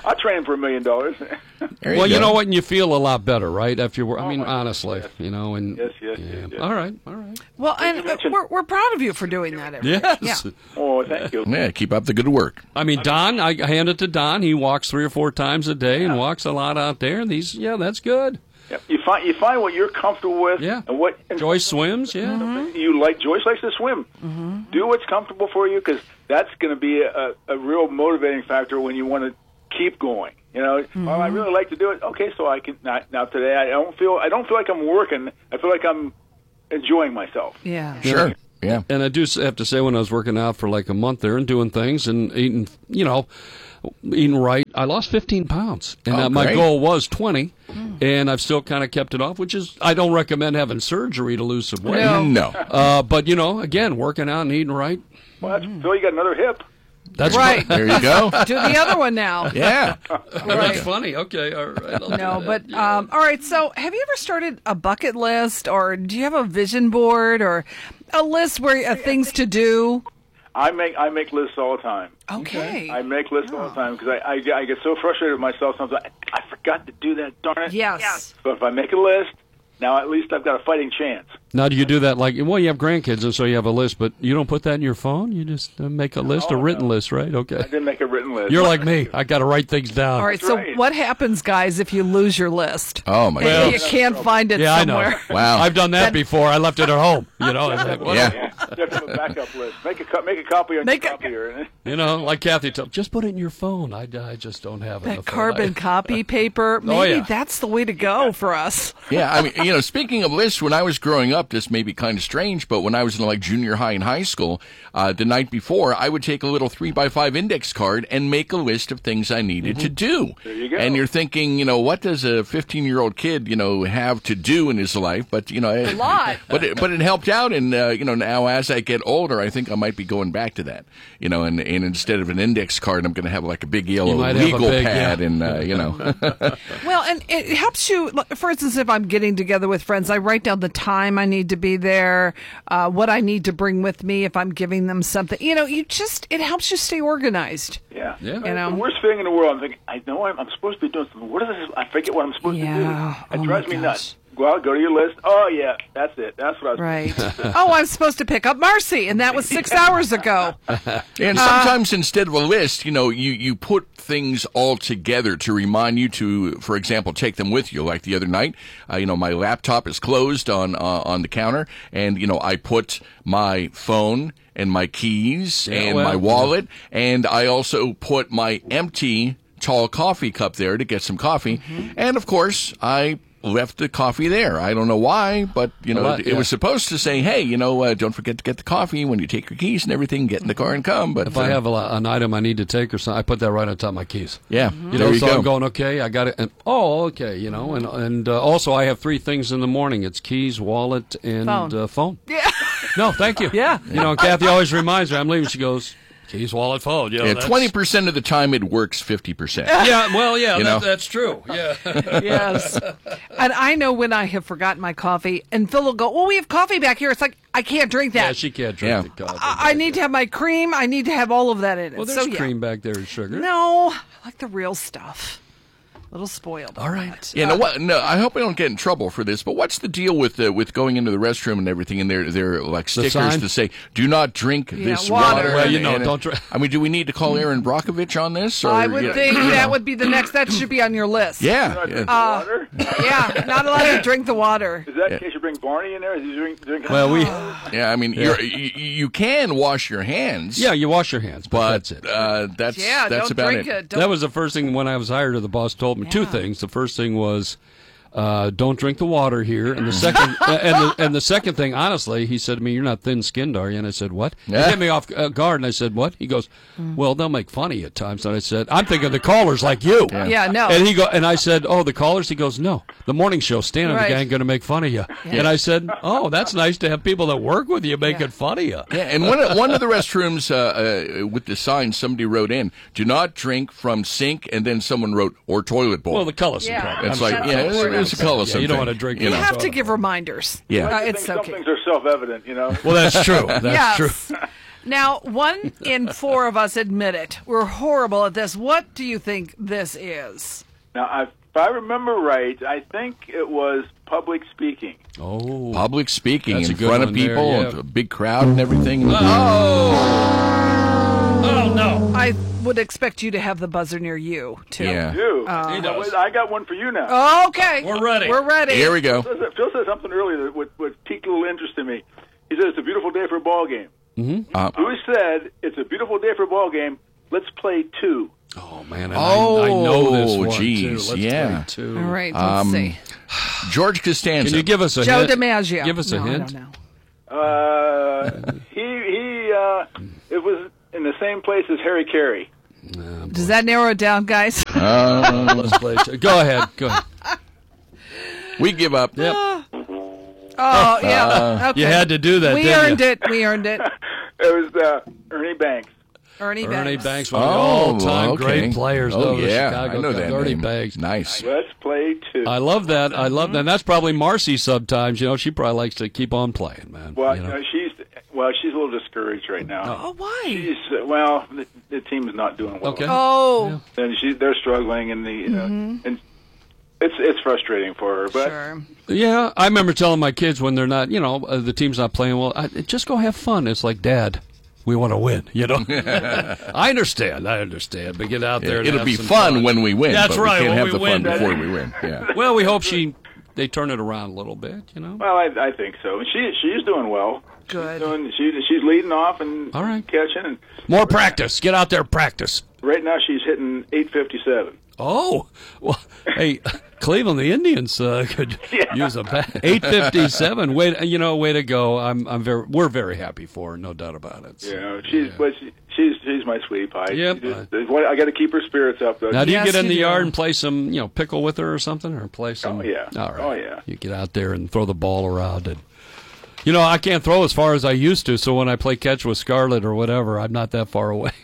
L: I'll train him for a million dollars.
D: Well, you, you know what? And you feel a lot better, right? After you work, I mean, oh, honestly, yes. you know, and
L: yes, yes,
D: yeah.
L: yes, yes.
D: All right, all right.
E: Well, and we're we're proud of you for doing that. Every
D: yes.
E: Yeah.
L: Oh, thank you.
F: Yeah, keep up the good work.
D: I mean, Don, I hand it to Don. He walks three or four times a day yeah. and walks a lot out there. And these, yeah, that's good.
L: Yeah. You find you find what you're comfortable with.
D: Yeah.
L: And what and
D: Joyce swims. Yeah.
L: Mm-hmm. You like Joyce likes to swim.
E: Mm-hmm.
L: Do what's comfortable for you, because that's going to be a, a real motivating factor when you want to keep going. You know, mm-hmm. well, I really like to do it. Okay, so I can now, now today. I don't feel I don't feel like I'm working. I feel like I'm enjoying myself.
E: Yeah.
F: Sure. Yeah.
D: And I do have to say, when I was working out for like a month there and doing things and eating, you know, eating right, I lost fifteen pounds. And
F: oh,
D: uh, my
F: great.
D: goal was twenty. Mm. And I've still kind of kept it off, which is, I don't recommend having surgery to lose some weight.
F: No. no.
D: Uh, but, you know, again, working out and eating right.
L: Well, that's, Phil, you got another hip.
D: That's
E: right.
F: There you go.
E: Do the other one now.
F: Yeah.
D: Right. That's funny. Okay. All right. I'll
E: no,
D: do
E: but
D: yeah.
E: um, all right. So, have you ever started a bucket list, or do you have a vision board, or a list where uh, things to do?
L: I make I make lists all the time.
E: Okay.
L: I make lists oh. all the time because I, I I get so frustrated with myself sometimes. I, I forgot to do that. Darn it.
E: Yes. yes.
L: So if I make a list, now at least I've got a fighting chance.
D: Now, do you do that like, well, you have grandkids, and so you have a list, but you don't put that in your phone? You just uh, make a list,
L: oh,
D: a written
L: no.
D: list, right? Okay.
L: I didn't make a written list.
D: You're like me. I got to write things down.
E: All right,
L: That's
E: so
L: right.
E: what happens, guys, if you lose your list?
F: Oh, my
E: well,
F: goodness.
E: You can't find it
D: yeah,
E: somewhere.
D: I know.
F: Wow.
D: I've done that before. I left it at home. You know, like,
F: yeah.
L: yeah. You have to have a backup list. Make a, co- make a copy on
E: make
L: your
E: a,
L: copier.
D: You know, like Kathy told, just put it in your phone. I, I just don't have it.
E: That
D: in the
E: carbon
D: phone.
E: copy paper, maybe
D: oh, yeah.
E: that's the way to go for us.
F: Yeah, I mean, you know, speaking of lists, when I was growing up, this may be kind of strange, but when I was in like junior high and high school, uh, the night before, I would take a little three by five index card and make a list of things I needed
L: mm-hmm.
F: to do.
L: There you go.
F: And you're thinking, you know, what does a fifteen-year-old kid, you know, have to do in his life? But, you know,
E: a
F: it,
E: lot.
F: But it, but it helped out, and, uh, you know, now as I get older, I think I might be going back to that. You know, and, and instead of an index card, I'm going to have like a big yellow legal
D: big,
F: pad,
D: yeah.
F: and, uh, you know.
E: Well, and it helps you, for instance, if I'm getting together with friends, I write down the time I need to be there, uh, what I need to bring with me if I'm giving them something. You know, you just, it helps you stay organized.
L: Yeah.
D: yeah.
L: You know? The worst thing in the world, I'm thinking, I know I'm, I'm supposed to be doing something. What is this? I forget what I'm supposed
E: yeah.
L: to do. It
E: oh
L: drives me nuts. Go out, go to your list. Oh, yeah, that's it. That's what I was
E: Right. Oh, I'm supposed to pick up Marcy, and that was six hours ago.
F: And sometimes uh, instead of a list, you know, you, you put things all together to remind you to, for example, take them with you. Like the other night, uh, you know, my laptop is closed on uh, on the counter, and, you know, I put my phone and my keys
D: yeah,
F: and
D: well,
F: my wallet, yeah. and I also put my empty tall coffee cup there to get some coffee. Mm-hmm. And, of course, I left the coffee there. I don't know why, but, you know, lot, it, yeah. it was supposed to say, hey, you know, uh, don't forget to get the coffee when you take your keys and everything, get in the car and come. But
D: if
F: uh,
D: I have a, an item I need to take or something, I put that right on top of my keys.
F: Yeah.
D: Mm-hmm. You know,
F: there you
D: so
F: go.
D: I'm going, okay, I got it. And, oh, okay, you know, and and uh, also I have three things in the morning. It's keys, wallet, and
E: phone.
D: Uh, phone.
E: Yeah.
D: No, thank you.
E: Yeah.
D: You know, and Kathy always reminds me, I'm leaving, she goes, keys, wallet, phone. You know,
F: yeah, twenty percent of the time it works fifty percent.
D: Yeah, well, yeah,
F: you
D: that,
F: know?
D: that's true. Yeah.
E: Yes. And I know when I have forgotten my coffee, and Phil will go, well, we have coffee back here. It's like, I can't drink that.
D: Yeah, she can't drink
F: yeah.
D: the coffee.
E: I, I need to have my cream. I need to have all of that in it.
D: Well, there's
E: so, yeah.
D: cream back there and sugar.
E: No, I like the real stuff. A little spoiled.
D: All right.
F: Yeah, no, what, no, I hope I don't get in trouble for this, but what's the deal with uh, with going into the restroom and everything, and there there are like stickers
D: sign?
F: to say, do not drink
E: Yeah,
F: this
E: water.
F: water.
D: Well, you
F: and-
D: know,
F: and-
D: don't drink.
F: I mean, do we need to call Aaron Brockovich on this? Or,
E: I would
F: you know,
E: think
F: you
E: that
F: know?
E: would be the next. That should be on your list.
F: Yeah.
L: Not
F: yeah.
L: drink
E: Uh,
L: water?
E: Yeah, not allowed to drink the water.
L: Is that
F: yeah.
L: in case you bring Barney in there? Is he drink, drinking?
D: Well, we.
F: Yeah, I mean, You're, you, you can wash your hands.
D: Yeah, you wash your hands, but,
F: but
D: that's it.
F: Uh, that's
E: Yeah,
F: that's
E: don't
F: about
E: drink
F: it.
E: it. Don't-
D: That was the first thing when I was hired. The boss told me two
E: Yeah.
D: things. The first thing was, uh, don't drink the water here, and the second, uh, and the and the second thing, honestly, he said to me, "You're not thin-skinned, are you?" And I said, "What?"
F: Yeah.
D: He hit me off uh, guard, and I said, "What?" He goes, "Well, they'll make fun of you at times." And I said, "I'm thinking the callers like you."
F: Yeah.
E: Yeah, no.
D: And he go, and I said, "Oh, the callers." He goes, "No, the morning show. Stan and
E: Right.
D: the gang going to make fun of you." And I said, "Oh, that's nice to have people that work with you making
E: Yeah.
D: fun of you."
F: Yeah, and one of, one of the restrooms uh, uh, with the sign, somebody wrote in, "Do not drink from sink," and then someone wrote, "or toilet bowl."
D: Well, the Cullison
E: Yeah.
D: problem.
F: it's
D: I'm
F: like,
D: sure.
F: yeah, it's,
E: important.
F: it's a Cullison
D: Yeah, you don't
F: thing,
D: want to drink
F: You
E: You
F: know?
E: have to give reminders.
F: Yeah.
E: Uh,
L: I
E: it's
L: think some
E: okay.
L: things are self-evident, you know.
D: Well, that's true. That's
E: yes.
D: true.
E: Now, one in four of us admit it. We're horrible at this. What do you think this is?
L: Now, I, if I remember right, I think it was public speaking.
D: Oh,
F: Public speaking
D: That's
F: in
D: a good
F: front of
D: one there,
F: people,
D: yeah.
F: a big crowd and everything.
D: Oh! Oh, no.
E: I would expect you to have the buzzer near you, too.
F: Yeah.
L: You?
E: Uh,
D: He does.
L: I got one for you now.
E: Okay.
D: We're ready.
E: We're ready.
F: Here we go.
L: Phil said, Phil said something earlier that would, would piqued a little interest in me. He said it's a beautiful day for a ball game.
F: Mm-hmm. Uh,
L: Who said it's a beautiful day for a ball game? Let's play two.
D: Oh, man. And
F: Oh,
D: I, I know this one,
F: geez,
D: too. Let's
F: yeah.
D: play two.
E: All right, let's
F: Um,
E: see.
F: George Costanza.
D: Can you give us a
E: Joe
D: hint?
E: DiMaggio.
D: Give us a
E: no,
D: hint.
E: I don't know.
L: Uh, he, he, uh, it was in the same place as Harry Carey.
E: Does that narrow it down, guys?
F: Uh,
D: Let's play two. Go ahead. Go ahead.
F: we give up.
D: Yep.
E: Oh, yeah. Okay.
D: You had to do that,
E: We
D: didn't
E: earned
D: you?
E: it. We earned it.
L: It was uh, Ernie Banks.
E: Ernie Banks.
D: Ernie Banks, one of the
F: Oh,
D: all-time
F: okay.
D: great players,
F: Oh,
D: though, the
F: yeah.
D: Chicago
F: I know that
D: Dirty
F: name.
D: Banks.
F: Nice.
L: Let's play two.
D: I love that. I love that. And that's probably Marcy sometimes. You know, she probably likes to keep on playing, man.
L: well,
D: you know?
L: uh, she's well, she's a little discouraged right now.
E: Oh, why?
L: She's uh, well, the, the team's not doing well.
D: Okay.
E: Oh,
L: And she, they're struggling, and the you know, and it's it's frustrating for her. But
E: sure.
D: Yeah, I remember telling my kids when they're not, you know, uh, the team's not playing well, I, just go have fun. It's like, Dad, we want to win, you know. I understand, I understand, but get out there. and
F: It'll
D: have
F: be
D: some
F: fun,
D: fun
F: when we win.
D: That's
F: but
D: right,
F: We can't
D: when
F: have
D: we
F: the
D: win.
F: fun before we win. Yeah.
D: Well, we hope she they turn it around a little bit, you know.
L: well, I, I think so. And she she's doing well.
E: Good.
L: She's, doing, she, she's leading off and
D: All right.
L: catching. And
D: More practice. Get out there, practice.
L: right now, she's hitting eight fifty-seven.
D: Oh, well, hey, Cleveland, the Indians uh, could
L: Yeah.
D: use a bat. eight fifty-seven. Way, to- you know, way to go. I'm, I'm very, we're very happy for her, no doubt about it. So,
L: You know, she's
D: yeah.
L: but she, she's she's my sweetie pie.
D: Yep.
L: She just- what- I got to keep her spirits up though.
D: Now, do you
E: Yes,
D: get in
E: you
D: the
E: do.
D: yard and play some, you know, pickle with her or something, or play some?
L: Oh, yeah.
D: All right.
L: Oh, yeah.
D: You get out there and throw the ball around, and you know, I can't throw as far as I used to. So when I play catch with Scarlett or whatever, I'm not that far away.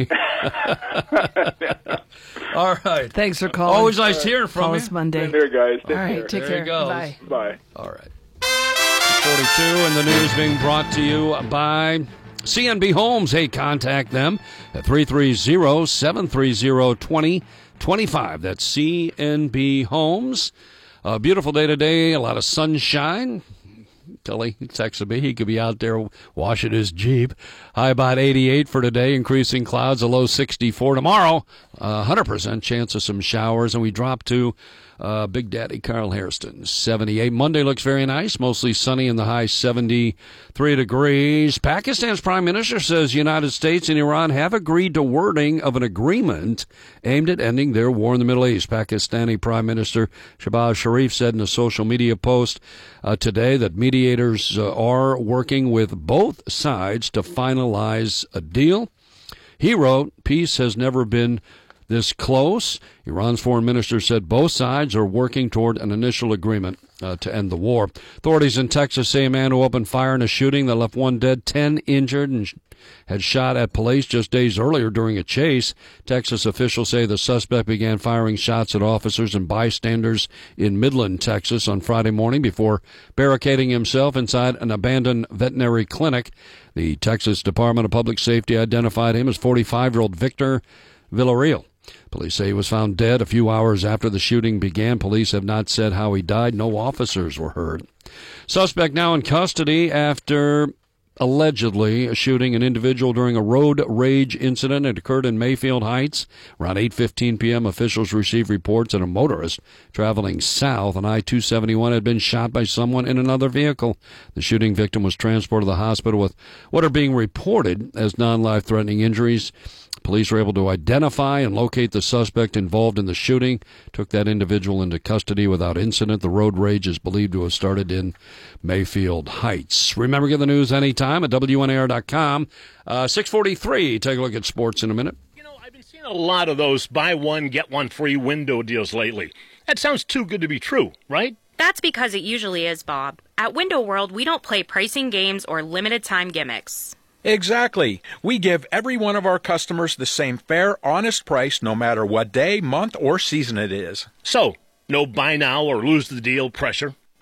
D: All right.
E: Thanks for calling.
D: Always nice hearing from
E: Call
D: you.
E: us Monday.
L: Take care, guys. Take
E: All right,
L: care.
E: take
D: There
E: care.
D: he goes.
E: Bye.
L: Bye.
D: All right. forty-two, and the news being brought to you by C N B Homes. Hey, contact them at three three zero, seven three zero, two zero two five. That's C N B Homes. A beautiful day today, a lot of sunshine. Tilly texted me. He could be out there washing his Jeep. High about eighty-eight for today, increasing clouds, a low sixty-four. Tomorrow, a one hundred percent chance of some showers, and we drop to uh, Big Daddy Carl Hairston, seventy-eight. Monday looks very nice, mostly sunny in the high seventy-three degrees. Pakistan's prime minister says United States and Iran have agreed to wording of an agreement aimed at ending their war in the Middle East. Pakistani Prime Minister Shehbaz Sharif said in a social media post uh, today that mediators uh, are working with both sides to finalize a deal. He wrote, "Peace has never been this close." Iran's foreign minister said both sides are working toward an initial agreement uh, to end the war. Authorities in Texas say a man who opened fire in a shooting that left one dead, ten injured, and had shot at police just days earlier during a chase. Texas officials say the suspect began firing shots at officers and bystanders in Midland, Texas on Friday morning before barricading himself inside an abandoned veterinary clinic. The Texas Department of Public Safety identified him as forty-five-year-old Victor Villarreal. Police say he was found dead a few hours after the shooting began. Police have not said how he died. No officers were hurt. Suspect now in custody after allegedly shooting an individual during a road rage incident. It occurred in Mayfield Heights. Around eight fifteen p.m., officials received reports that a motorist traveling south on I two seventy-one had been shot by someone in another vehicle. The shooting victim was transported to the hospital with what are being reported as non-life-threatening injuries. Police were able to identify and locate the suspect involved in the shooting, took that individual into custody without incident. The road rage is believed to have started in Mayfield Heights. Remember, get the news anytime at W N A R dot com. Uh, six forty-three, take a look at sports in a minute.
I: You know, I've been seeing a lot of those buy one, get one free window deals lately. That sounds too good to be true, right?
G: That's because it usually is, Bob. At Window World, we don't play pricing games or limited time gimmicks.
H: Exactly. We give every one of our customers the same fair, honest price no matter what day, month, or season it is.
I: So, no buy now or lose the deal pressure?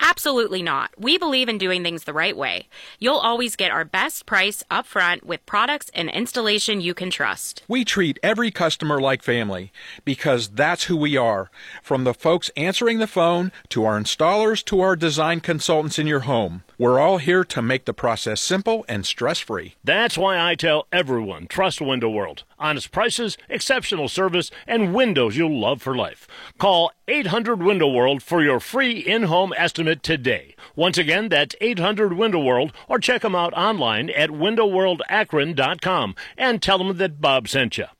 G: Absolutely not. We believe in doing things the right way. You'll always get our best price up front with products and installation you can trust.
H: We treat every customer like family because that's who we are. From the folks answering the phone to our installers to our design consultants in your home. We're all here to make the process simple and stress-free.
I: That's why I tell everyone, trust Window World. Honest prices, exceptional service, and windows you'll love for life. Call eight hundred Window World for your free in-home estimate today. Once again, that's eight hundred Window World, or check them out online at window world akron dot com and tell them that Bob sent you.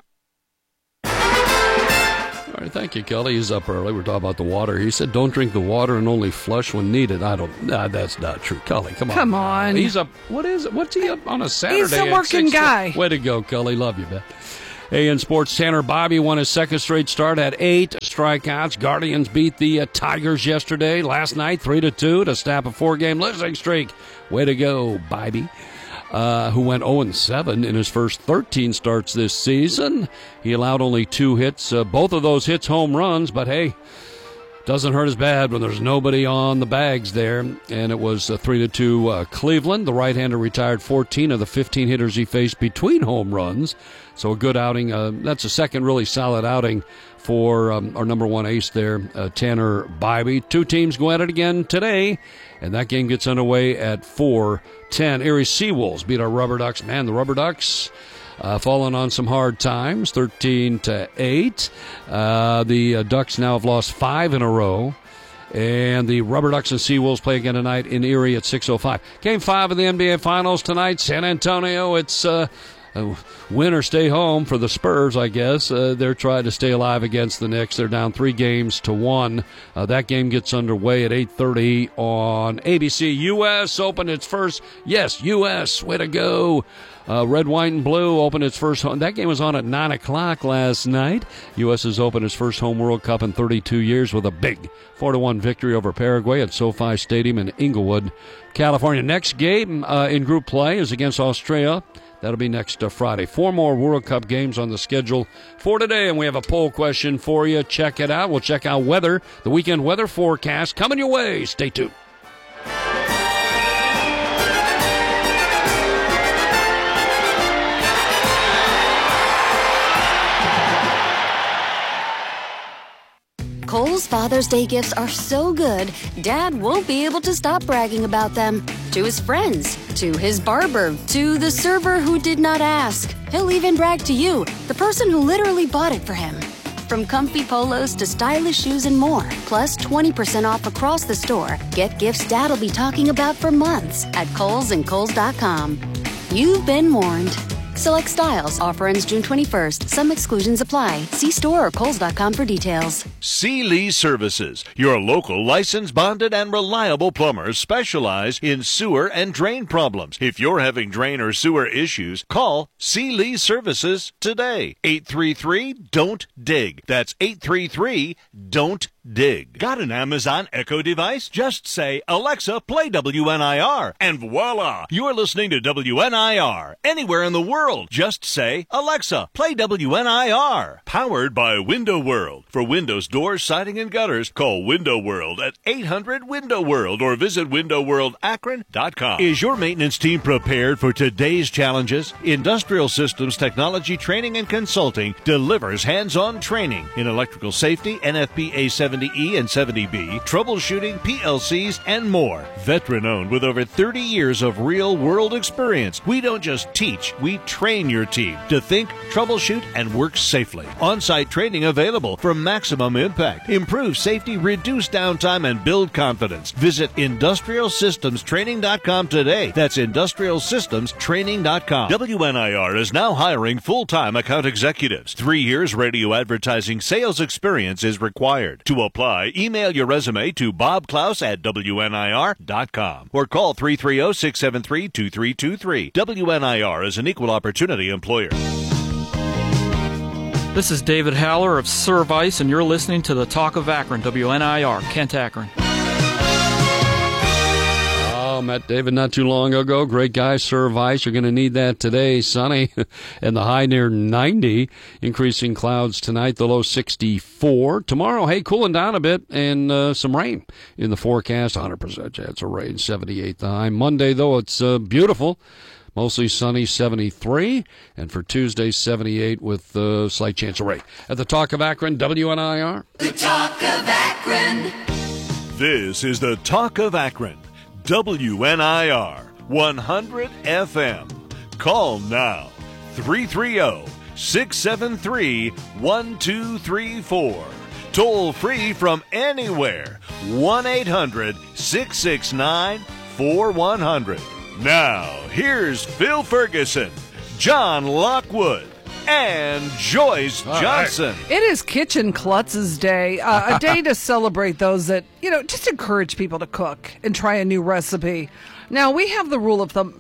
D: All right, thank you, Kelly. He's up early. We're talking about the water. He said, don't drink the water and only flush when needed. I don't, nah, that's not true. Kelly, come on.
E: Come on.
D: He's up, what is it? What's he up on a Saturday?
E: He's a working guy.
D: Way to go, Kelly. Love you, man. Hey, in sports, Tanner Bobby won his second straight start at eight strikeouts. Guardians beat the uh, Tigers yesterday, last night, three to two to snap a four-game losing streak. Way to go, Bobby. Uh, who went oh and seven in his first thirteen starts this season. He allowed only two hits, uh, both of those hits home runs, but hey, doesn't hurt as bad when there's nobody on the bags there. And it was uh, three to two uh, Cleveland. The right-hander retired fourteen of the fifteen hitters he faced between home runs. So a good outing. Uh, that's a second really solid outing for um, our number one ace there, uh, Tanner Bibee. Two teams go at it again today, and that game gets underway at four ten. Erie Seawolves beat our Rubber Ducks. Man, the Rubber Ducks uh, falling on some hard times, thirteen to eight. Uh, the uh, Ducks now have lost five in a row. And the Rubber Ducks and Seawolves play again tonight in Erie at six oh five. Game five of the N B A Finals tonight. San Antonio, it's uh, uh, win or stay home for the Spurs, I guess. Uh, they're trying to stay alive against the Knicks. They're down three games to one. Uh, that game gets underway at eight thirty on A B C. U S opened its first, yes, U S, way to go. Uh, Red, White, and Blue opened its first home. That game was on at nine o'clock last night. U S has opened its first home World Cup in thirty-two years with a big four to one victory over Paraguay at SoFi Stadium in Inglewood, California. Next game uh, in group play is against Australia. That'll be next uh, Friday. Four more World Cup games on the schedule for today, and we have a poll question for you. Check it out. We'll check out weather, the weekend weather forecast coming your way. Stay tuned.
M: Kohl's Father's Day gifts are so good, Dad won't be able to stop bragging about them. To his friends, to his barber, to the server who did not ask. He'll even brag to you, the person who literally bought it for him. From comfy polos to stylish shoes and more, plus twenty percent off across the store. Get gifts Dad'll be talking about for months at Kohl's and Kohl's dot com. You've been warned. Select styles. Offer ends June twenty-first. Some exclusions apply. See store or Kohl's dot com for details.
A: Sealy Services, your local licensed, bonded, and reliable plumbers specialize in sewer and drain problems. If you're having drain or sewer issues, call Sealy Services today. eight three three, D O N T, D I G. That's eight three three, D O N T, D I G. Got an Amazon Echo device? Just say, Alexa, play W N I R, and voila! You're listening to W N I R. Anywhere in the world, just say, Alexa, play W N I R. Powered by Window World. For windows, doors, siding, and gutters, call Window World at eight hundred Window World or visit window world akron dot com. Is your maintenance team prepared for today's challenges? Industrial Systems Technology Training and Consulting delivers hands-on training in electrical safety, N F P A seventy E and seventy B, troubleshooting, P L Cs, and more. Veteran-owned with over thirty years of real-world experience, we don't just teach, we train your team to think, troubleshoot, and work safely. On-site training available for maximum impact. Improve safety, reduce downtime, and build confidence. Visit industrial systems training dot com today. That's industrial systems training dot com. W N I R is now hiring full-time account executives. Three years radio advertising sales experience is required. To apply, email your resume to bob klaus at W N I R dot com or call three three zero, six seven three, two three two three. W N I R is an equal opportunity employer.
N: This is David Haller of Service, and you're listening to the Talk of Akron, W N I R, Kent Akron.
D: Well, met David not too long ago. Great guy, serve ice. You're going to need that today. Sunny and the high near ninety. Increasing clouds tonight, the low sixty-four. Tomorrow, hey, cooling down a bit and uh, some rain in the forecast. one hundred percent chance of rain, seventy-eight the high. Monday, though, it's uh, beautiful. Mostly sunny, seventy-three. And for Tuesday, seventy-eight with a uh, slight chance of rain. At the Talk of Akron, W N I R.
C: The Talk of Akron.
A: This is the Talk of Akron, W N I R, one hundred F M. Call now, three three zero, six seven three, one two three four. Toll free from anywhere, one eight hundred, six six nine, four one zero zero. Now, here's Phil Ferguson, John Lockwood, and Joyce Johnson.
E: It is Kitchen Klutz's Day, uh, a day to celebrate those that, you know, just encourage people to cook and try a new recipe. Now, we have the rule of thumb.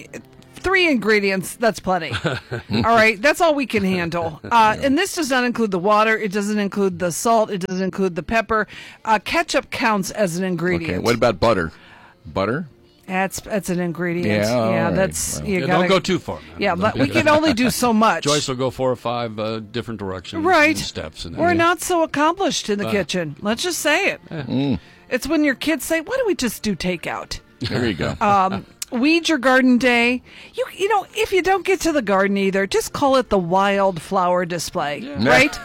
E: Three ingredients, that's plenty. All right, that's all we can handle. Uh, and this does not include the water. It doesn't include the salt. It doesn't include the pepper. Uh, ketchup counts as an ingredient.
F: Okay, what about butter? Butter?
E: That's that's an ingredient.
F: Yeah, all
E: yeah
F: right.
E: that's
F: Well,
E: you
D: Yeah,
E: gotta,
D: don't go too far. Man.
E: Yeah,
D: Don't
E: but
D: be
E: we
D: too-
E: can only do so much.
D: Joyce will go four or five uh, different directions.
E: Right.
D: And steps. And
E: We're
D: yeah.
E: not so accomplished in the
D: Uh,
E: kitchen. Let's just say it.
F: Mm.
E: It's when your kids say, "Why don't we just do takeout?"
F: There you go.
E: Um, Weed Your Garden Day. You you know, if you don't get to the garden either, just call it the wildflower display, right?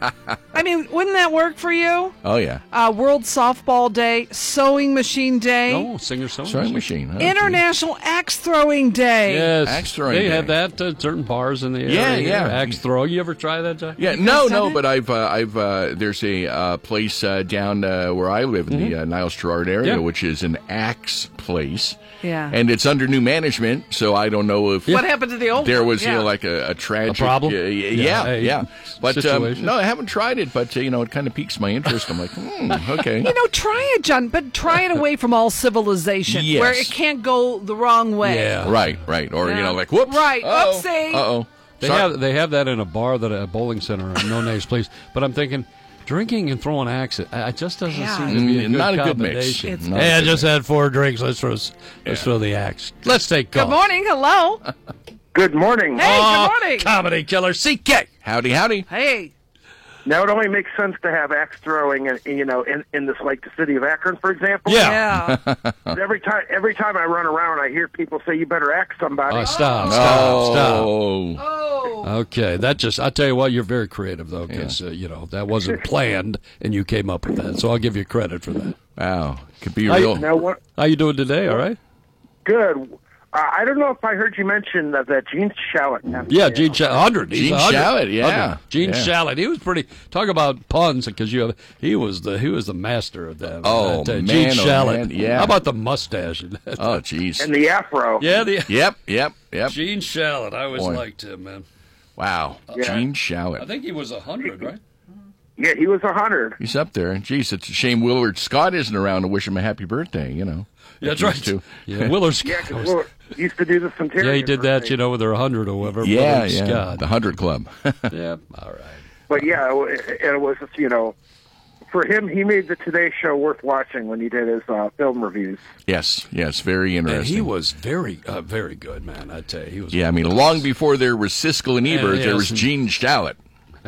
E: I mean, wouldn't that work for you?
F: Oh, yeah.
E: Uh, World Softball Day, Sewing Machine Day,
D: Oh, singer sewing
F: Sewing machine. huh?
E: International Axe Throwing Day.
D: Yes,
F: Axe throwing
D: they
F: day.
D: have that at certain bars in the area.
F: Yeah, yeah.
D: Axe throw. You ever try that, John?
F: Yeah, no, no, but I've, uh, I've, uh, there's a uh, place uh, down uh, where I live in the uh, Niles Gerard area,
D: Yeah.
F: which is an axe place.
E: Yeah.
F: And it's under new management, so I don't know if
E: What happened to the old
F: there
E: one?
F: was, you
E: Yeah.
F: know, like a, a tragic
D: A problem?
F: Uh,
D: Yeah,
F: yeah,
D: a
F: yeah. But um,
D: situation.
F: no, I haven't tried it, but uh, you know, it kind of piques my interest. I'm like, hmm, okay.
E: You know, try it, John, but try it away from all civilization,
F: Yes.
E: where it can't go the wrong way.
D: Yeah.
F: Right, right, or you
E: Yeah.
F: know, like whoops,
E: Right,
F: uh-oh,
E: oopsie.
F: uh-oh.
D: They
F: Sorry.
D: have they have that in a bar that a bowling center. No names, please. But I'm thinking. Drinking and throwing axe, it it just doesn't
E: Yeah.
D: seem to be a
F: Mm,
D: good
F: not a good mix.
D: combination.
F: It's- Not a
D: Hey, I
F: good
D: just
F: mix.
D: had four drinks. Let's throw, let's
F: Yeah.
D: throw the axe. Let's take
E: Good
D: calls.
E: morning. Hello.
O: Good morning.
E: Hey,
D: Oh,
E: good morning.
D: Comedy killer C K.
F: Howdy, howdy.
E: Hey.
O: Now it only makes sense to have axe throwing, in, you know, in in this like the city of Akron, for example.
D: Yeah.
E: Yeah.
O: Every time, every time I run around, I hear people say, "You better axe somebody."
D: Oh, stop, stop,
F: Oh.
D: stop.
E: Oh.
D: Okay, that just, I tell you what, you're very creative, though, because, uh, you know, that wasn't planned, and you came up with that, so I'll give you credit for that.
F: Wow, could be
D: How you-
F: real.
O: Now what?
D: How you doing today, all right?
O: Good. Uh, I don't know if I heard you mention that, that Gene Shalit. passed
D: Yeah,
O: away.
D: Gene Shalit, one hundred. He's
F: Gene
D: one hundred.
F: Shalit, yeah.
D: one hundred. Gene
F: Yeah.
D: Shalit, he was pretty, talk about puns, because you have, he was the he was the master of that.
F: Oh,
D: that, uh,
F: man,
D: Gene
F: oh,
D: Shalit.
F: man, yeah.
D: How about the mustache?
F: Oh, jeez.
O: And the afro.
D: yeah, the
F: Yep, yep, yep.
D: Gene Shalit. I always
F: Boy.
D: liked him, man.
F: Wow,
O: Yeah.
F: Gene
D: I
F: Shalit.
D: think he was one hundred, right?
O: Yeah, he was a hundred.
F: He's up there. Jeez, it's a shame Willard Scott isn't around to wish him a happy birthday, you know.
D: Yeah, that's
F: He
D: right.
F: used to.
D: Yeah, Willard
O: Yeah,
D: Scott.
O: because
D: was-
O: he used to do the centenarian.
D: Yeah, he did that,
O: birthday.
D: you know, with their one hundred or whatever.
F: Yeah,
D: Willard
F: yeah.
D: Scott.
F: The Hundred Club.
D: Yeah, all right.
O: But yeah, it, it was, you know, for him, he made the Today Show worth watching when he did his uh, film reviews.
F: Yes, yes, very interesting.
D: And he was very, uh, very good, man. I tell you, he was.
F: Yeah, I mean, long before there was Siskel and Ebert,
D: Yeah,
F: there was
D: yes.
F: Gene Shalit.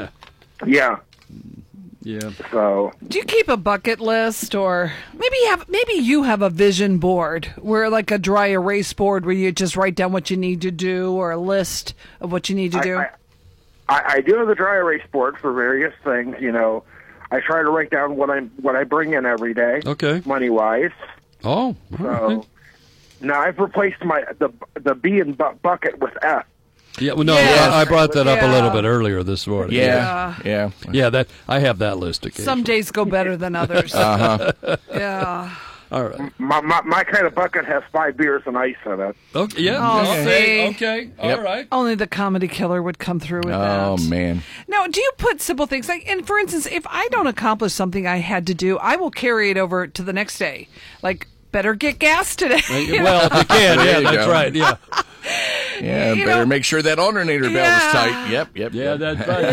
O: Yeah.
D: Yeah.
O: So
E: Do you keep a bucket list, or maybe you have maybe you have a vision board, where like a dry erase board where you just write down what you need to do, or a list of what you need to
O: I,
E: do?
O: I, I, I do have a dry erase board for various things. You know, I try to write down what I what I bring in every day,
D: Okay.
O: money wise.
D: Oh.
O: So now I've replaced my the the B in bu- bucket with F.
D: Yeah, well, no,
E: Yes.
D: I I brought that up a
E: Yeah.
D: little bit earlier this morning.
F: Yeah, yeah.
D: Yeah, that I have that list occasionally.
E: Some days go better than others.
F: Uh-huh.
E: Yeah.
D: All right.
O: My, my my kind of bucket has five beers and ice in it.
D: Okay. Yeah.
E: Oh,
D: okay.
E: see.
D: Okay.
F: Yep.
D: All right.
E: Only the comedy killer would come through with
F: Oh,
E: that.
F: man.
E: Now, do you put simple things like, and for instance, if I don't accomplish something I had to do, I will carry it over to the next day. Like, better get gas today. you
D: Well, if you can,
F: There
D: yeah,
F: you
D: that's
F: go.
D: right. Yeah.
F: Yeah,
E: You
F: better
E: know-
F: make sure that alternator belt
E: Yeah.
F: is tight. Yep, yep.
D: Yeah,
F: yep.
D: that's right.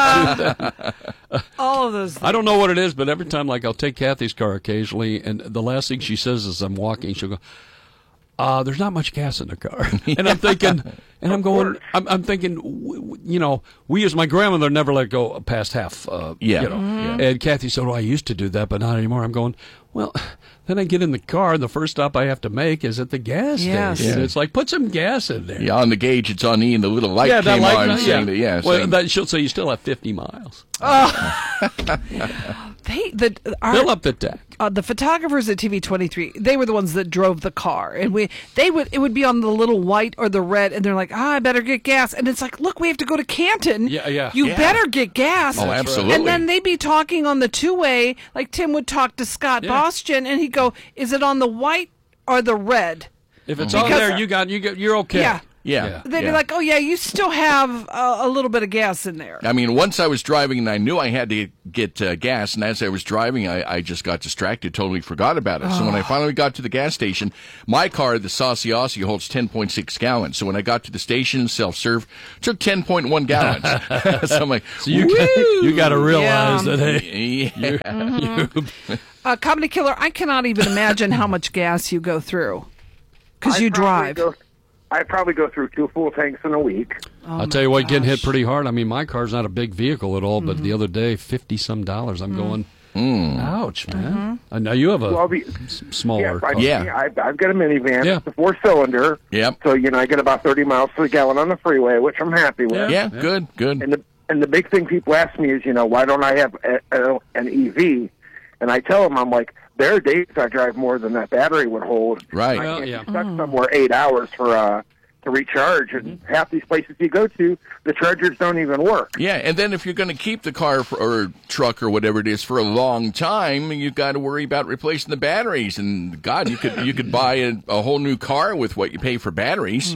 E: Yeah. All of those things.
D: I don't know what it is, but every time, like, I'll take Kathy's car occasionally, and the last thing she says as I'm walking, she'll go, uh, there's not much gas in the car. And I'm thinking, and I'm going, I'm, I'm thinking, w- w- you know, we as my grandmother never let go past half. Uh,
F: Yeah.
D: You know,
F: Mhm.
D: and Kathy said, "Oh, I used to do that, but not anymore." I'm going, well, then I get in the car, and the first stop I have to make is at the gas
E: Yes.
D: station.
F: Yeah.
D: It's like, put some gas in there.
F: Yeah, on the gauge, it's on E, and the little light
D: yeah, that
F: came
D: light,
F: on
D: yeah.
F: saying that, yeah.
D: Well,
F: saying-
D: that, she'll say you still have fifty miles.
E: They the our,
D: Fill up the tank.
E: Uh, the photographers at T V twenty-three, they were the ones that drove the car, and we they would it would be on the little white or the red, and they're like, ah, I better get gas, and it's like, look, we have to go to Canton.
D: Yeah, yeah.
E: You
D: Yeah.
E: better get gas.
F: Oh, absolutely.
E: And then they'd be talking on the two way, like Tim would talk to Scott
D: Yeah.
E: Boston, and he'd go, is it on the white or the red?
D: If it's
E: Because-
D: on there, you got you got you're okay.
E: Yeah.
F: yeah.
E: They'd
F: yeah.
E: be like, oh yeah, you still have uh, a little bit of gas in there.
F: I mean, once I was driving and I knew I had to get uh, gas, and as I was driving, I, I just got distracted, totally forgot about it. So when I finally got to the gas station, my car, the Saucy Aussie, holds ten point six gallons. So when I got to the station, self-serve, took ten point one gallons. So I'm like,
D: So you
F: woo!
D: you got to realize
E: Yeah.
D: that hey,
F: Yeah.
D: you,
E: Uh, Comedy Killer, I cannot even imagine how much gas you go through because
O: I
E: you
O: probably
E: drive.
O: Go, I probably go through two full tanks in a week.
E: Oh
D: I'll tell you what, getting hit pretty hard. I mean, my car's not a big vehicle at all, but the other day, fifty some dollars. I'm going, ouch, man. I know you have a
O: Well, the-
D: s- smaller
O: I,
D: car.
F: Yeah.
O: I, I've got a minivan.
D: Yeah.
O: It's a four cylinder.
F: Yep.
O: So you know, I get about thirty miles to the gallon on the freeway, which I'm happy with.
F: Yeah, good, good.
O: And the and the big thing people ask me is, you know, why don't I have a, a, an E V? And I tell them, I'm like, there are days I drive more than that battery would hold.
F: Right.
O: I
D: Well,
O: can't
D: yeah.
O: be stuck somewhere eight hours for uh, to recharge, and half these places you go to, the chargers don't even work.
F: Yeah, and then if you're going to keep the car for, or truck or whatever it is for a long time, you've got to worry about replacing the batteries. And God, you could you could buy a, a whole new car with what you pay for batteries.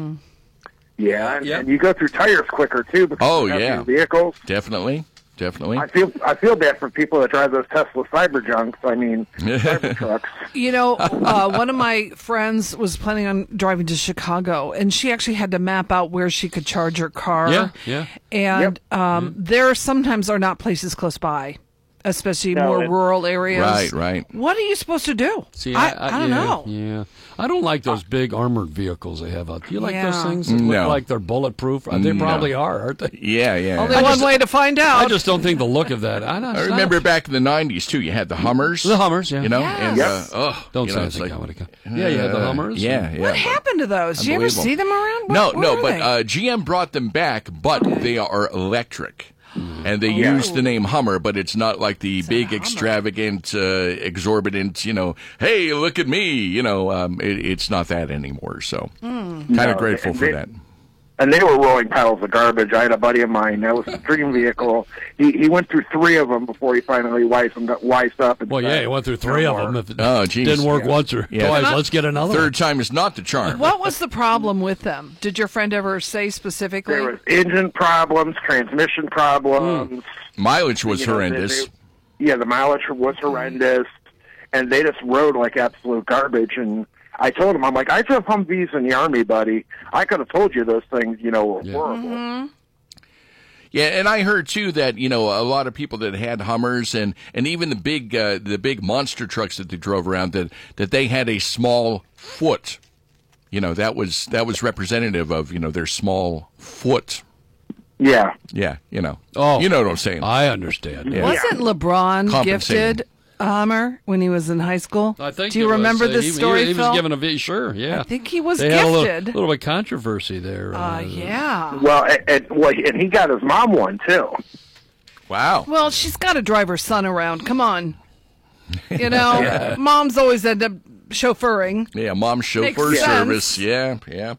O: Yeah, and,
D: Yep.
O: and you go through tires quicker too because
F: Oh,
O: you have
F: yeah.
O: these vehicles.
F: Definitely, definitely.
O: I feel I feel bad for people that drive those Tesla Cyberjunks. I mean, Cybertrucks.
E: You know, uh, one of my friends was planning on driving to Chicago, and she actually had to map out where she could charge her car.
D: Yeah, yeah.
E: And um, there sometimes are not places close by, especially
O: No,
E: more
O: it-
E: rural areas.
F: Right, right.
E: What are you supposed to do?
D: See,
E: I,
D: I,
E: I don't
D: yeah,
E: know.
D: Yeah, I don't like those big armored vehicles they have out. Do you like those
E: Yeah.
D: things that
F: No.
D: look like they're bulletproof? Uh, They
F: No.
D: probably are, aren't they?
F: Yeah, yeah.
E: Only
D: I
E: one
D: just-
E: way to find out.
D: I just don't think the look of that. I, don't,
F: I remember back in the nineties too. You had the Hummers,
D: the Hummers. Yeah,
F: you know,
E: Yes.
F: and
O: Yes.
F: uh, oh,
D: don't
F: you
D: say
F: know, it's
D: anything.
F: like,
D: Comedy. Yeah, you had the
F: uh,
D: Hummers.
F: Yeah, yeah.
E: what
F: but-
E: happened to those? Did you ever
F: Unbelievable.
E: see them around?
F: No,
E: Where-
F: no,
E: where
F: but
E: are they?
F: uh, G M brought them back, but they are electric. And they
O: Yeah.
F: use the name Hummer, but it's not like the big, extravagant, uh, exorbitant, you know, hey, look at me, you know, um, it, it's not that anymore. So kind of
O: No,
F: grateful
O: they-
F: for
O: they-
F: that.
O: And they were rolling piles of garbage. I had a buddy of mine that was a dream vehicle. He he went through three of them before he finally wised, and got wised up. And
D: Well, yeah,
O: said,
D: you went through
O: "No
D: three of
O: more."
D: them. If it
F: Oh, geez.
D: didn't work
O: Yeah.
D: once or
F: Yeah.
D: twice, let's get another
F: Third
D: one.
F: time is not the charm.
E: What was the problem with them? Did your friend ever say specifically?
O: There was engine problems, transmission problems.
F: Mileage was
O: You know, they-
F: horrendous.
O: they- yeah, the mileage was horrendous, and they just rode like absolute garbage. And I told him, I'm like, I drove Humvees in the Army, buddy. I could have told you those things, you know, were horrible.
F: Yeah, and I heard too that you know a lot of people that had Hummers and, and even the big uh, the big monster trucks that they drove around that that they had a small foot. You know that was that was representative of you know their small foot.
O: Yeah.
F: Yeah, you know.
D: Oh,
F: you know what I'm saying.
D: I understand.
F: Yeah.
E: Wasn't LeBron
F: Compensating.
E: gifted a Hummer when he was in high school?
D: I think
E: Do you
D: it was,
E: remember
D: uh,
E: this
D: he,
E: story,
D: He, he was
E: Phil?
D: given a V. Sure, yeah.
E: I think he was
D: they had a little,
E: gifted.
D: little bit of controversy there.
E: Uh, yeah.
O: Well, and, and, well, and he got his mom one, too.
F: Wow.
E: Well, she's got to drive her son around. Come on. You know, moms always end up chauffeuring.
F: Yeah, mom chauffeur
E: Makes sense.
F: service. Yeah, yeah.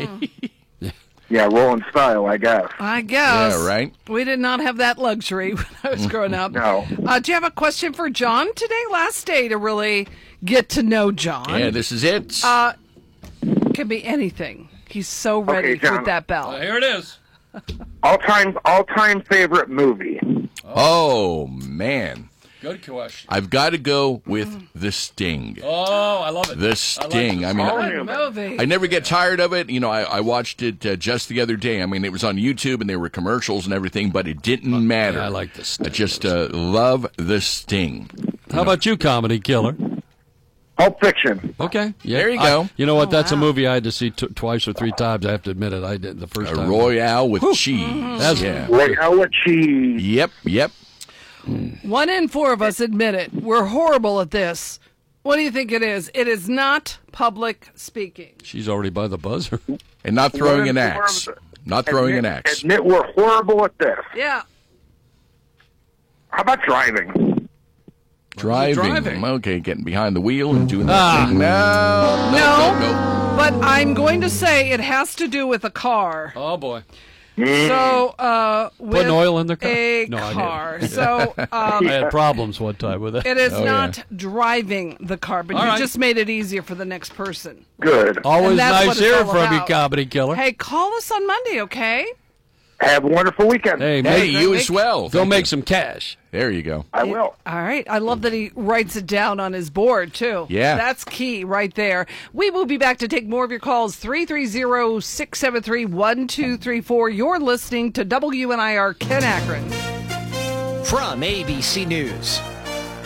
O: Yeah, rolling style, I guess.
E: I guess.
F: Yeah, right.
E: We did not have that luxury when I was growing up.
O: No.
E: Uh, do you have a question for John today? Last day to really get to know John.
F: Yeah, this is it.
E: Uh, can be anything. He's so ready
O: Okay, John.
E: with that bell.
D: Uh, here it is.
O: All-time, all-time favorite movie.
F: Oh man,
D: Good question.
F: I've got to go with The Sting.
D: Oh, I love it.
F: The Sting. I, mean,
E: Good movie.
F: I never get tired of it. You know, I, I watched it uh, just the other day. I mean, it was on YouTube and there were commercials and everything, but it didn't matter.
D: I like The Sting.
F: I just uh, love The Sting.
D: How about you, Comedy Killer?
O: Pulp Fiction.
D: Okay. Yeah,
F: There you
D: I-
F: go.
D: you know what?
E: Oh,
D: That's
E: wow.
D: a movie I had to see t- twice or three times. I have to admit it. I did the first
F: A
D: time.
F: Royale with
D: Whew.
F: cheese.
D: That's
F: yeah.
O: Royale with cheese.
F: Yep, yep.
E: One in four of us admit it. We're horrible at this. What do you think it is? It is not public speaking.
D: She's already by the buzzer.
F: And not throwing an
O: One in four
F: axe.
O: of us
F: Not throwing
O: admit,
F: an axe.
O: Admit we're horrible at this.
E: Yeah.
O: How about driving?
F: Driving.
E: driving?
F: Okay, getting behind the wheel and doing that
D: Ah.
F: thing. No, no,
E: No.
F: no, no.
E: But I'm going to say it has to do with a car.
D: Oh, boy.
E: So, uh, with
D: Putting oil in their car?
E: a
D: No, I didn't.
E: car. So, um,
D: I had problems one time with that.
E: it is
F: Oh,
E: not
F: yeah.
E: driving the car, but
D: All
E: you
D: right.
E: just made it easier for the next person.
O: Good.
D: Always
E: And that's
D: nice
E: what it's
D: hearing
E: all
D: from you,
E: about.
D: comedy killer.
E: Hey, call us on Monday, okay?
O: Have a wonderful weekend.
D: Hey,
F: Hey,
D: make,
F: you as well.
D: go
F: Thank
D: make
F: you.
D: some cash.
F: There you go.
O: I will.
E: All right. I love that he writes it down on his board, too.
F: Yeah.
E: That's key right there. We will be back to take more of your calls. three three zero, six seven three, one two three four. You're listening to W N I R Ken Akron.
P: From A B C News,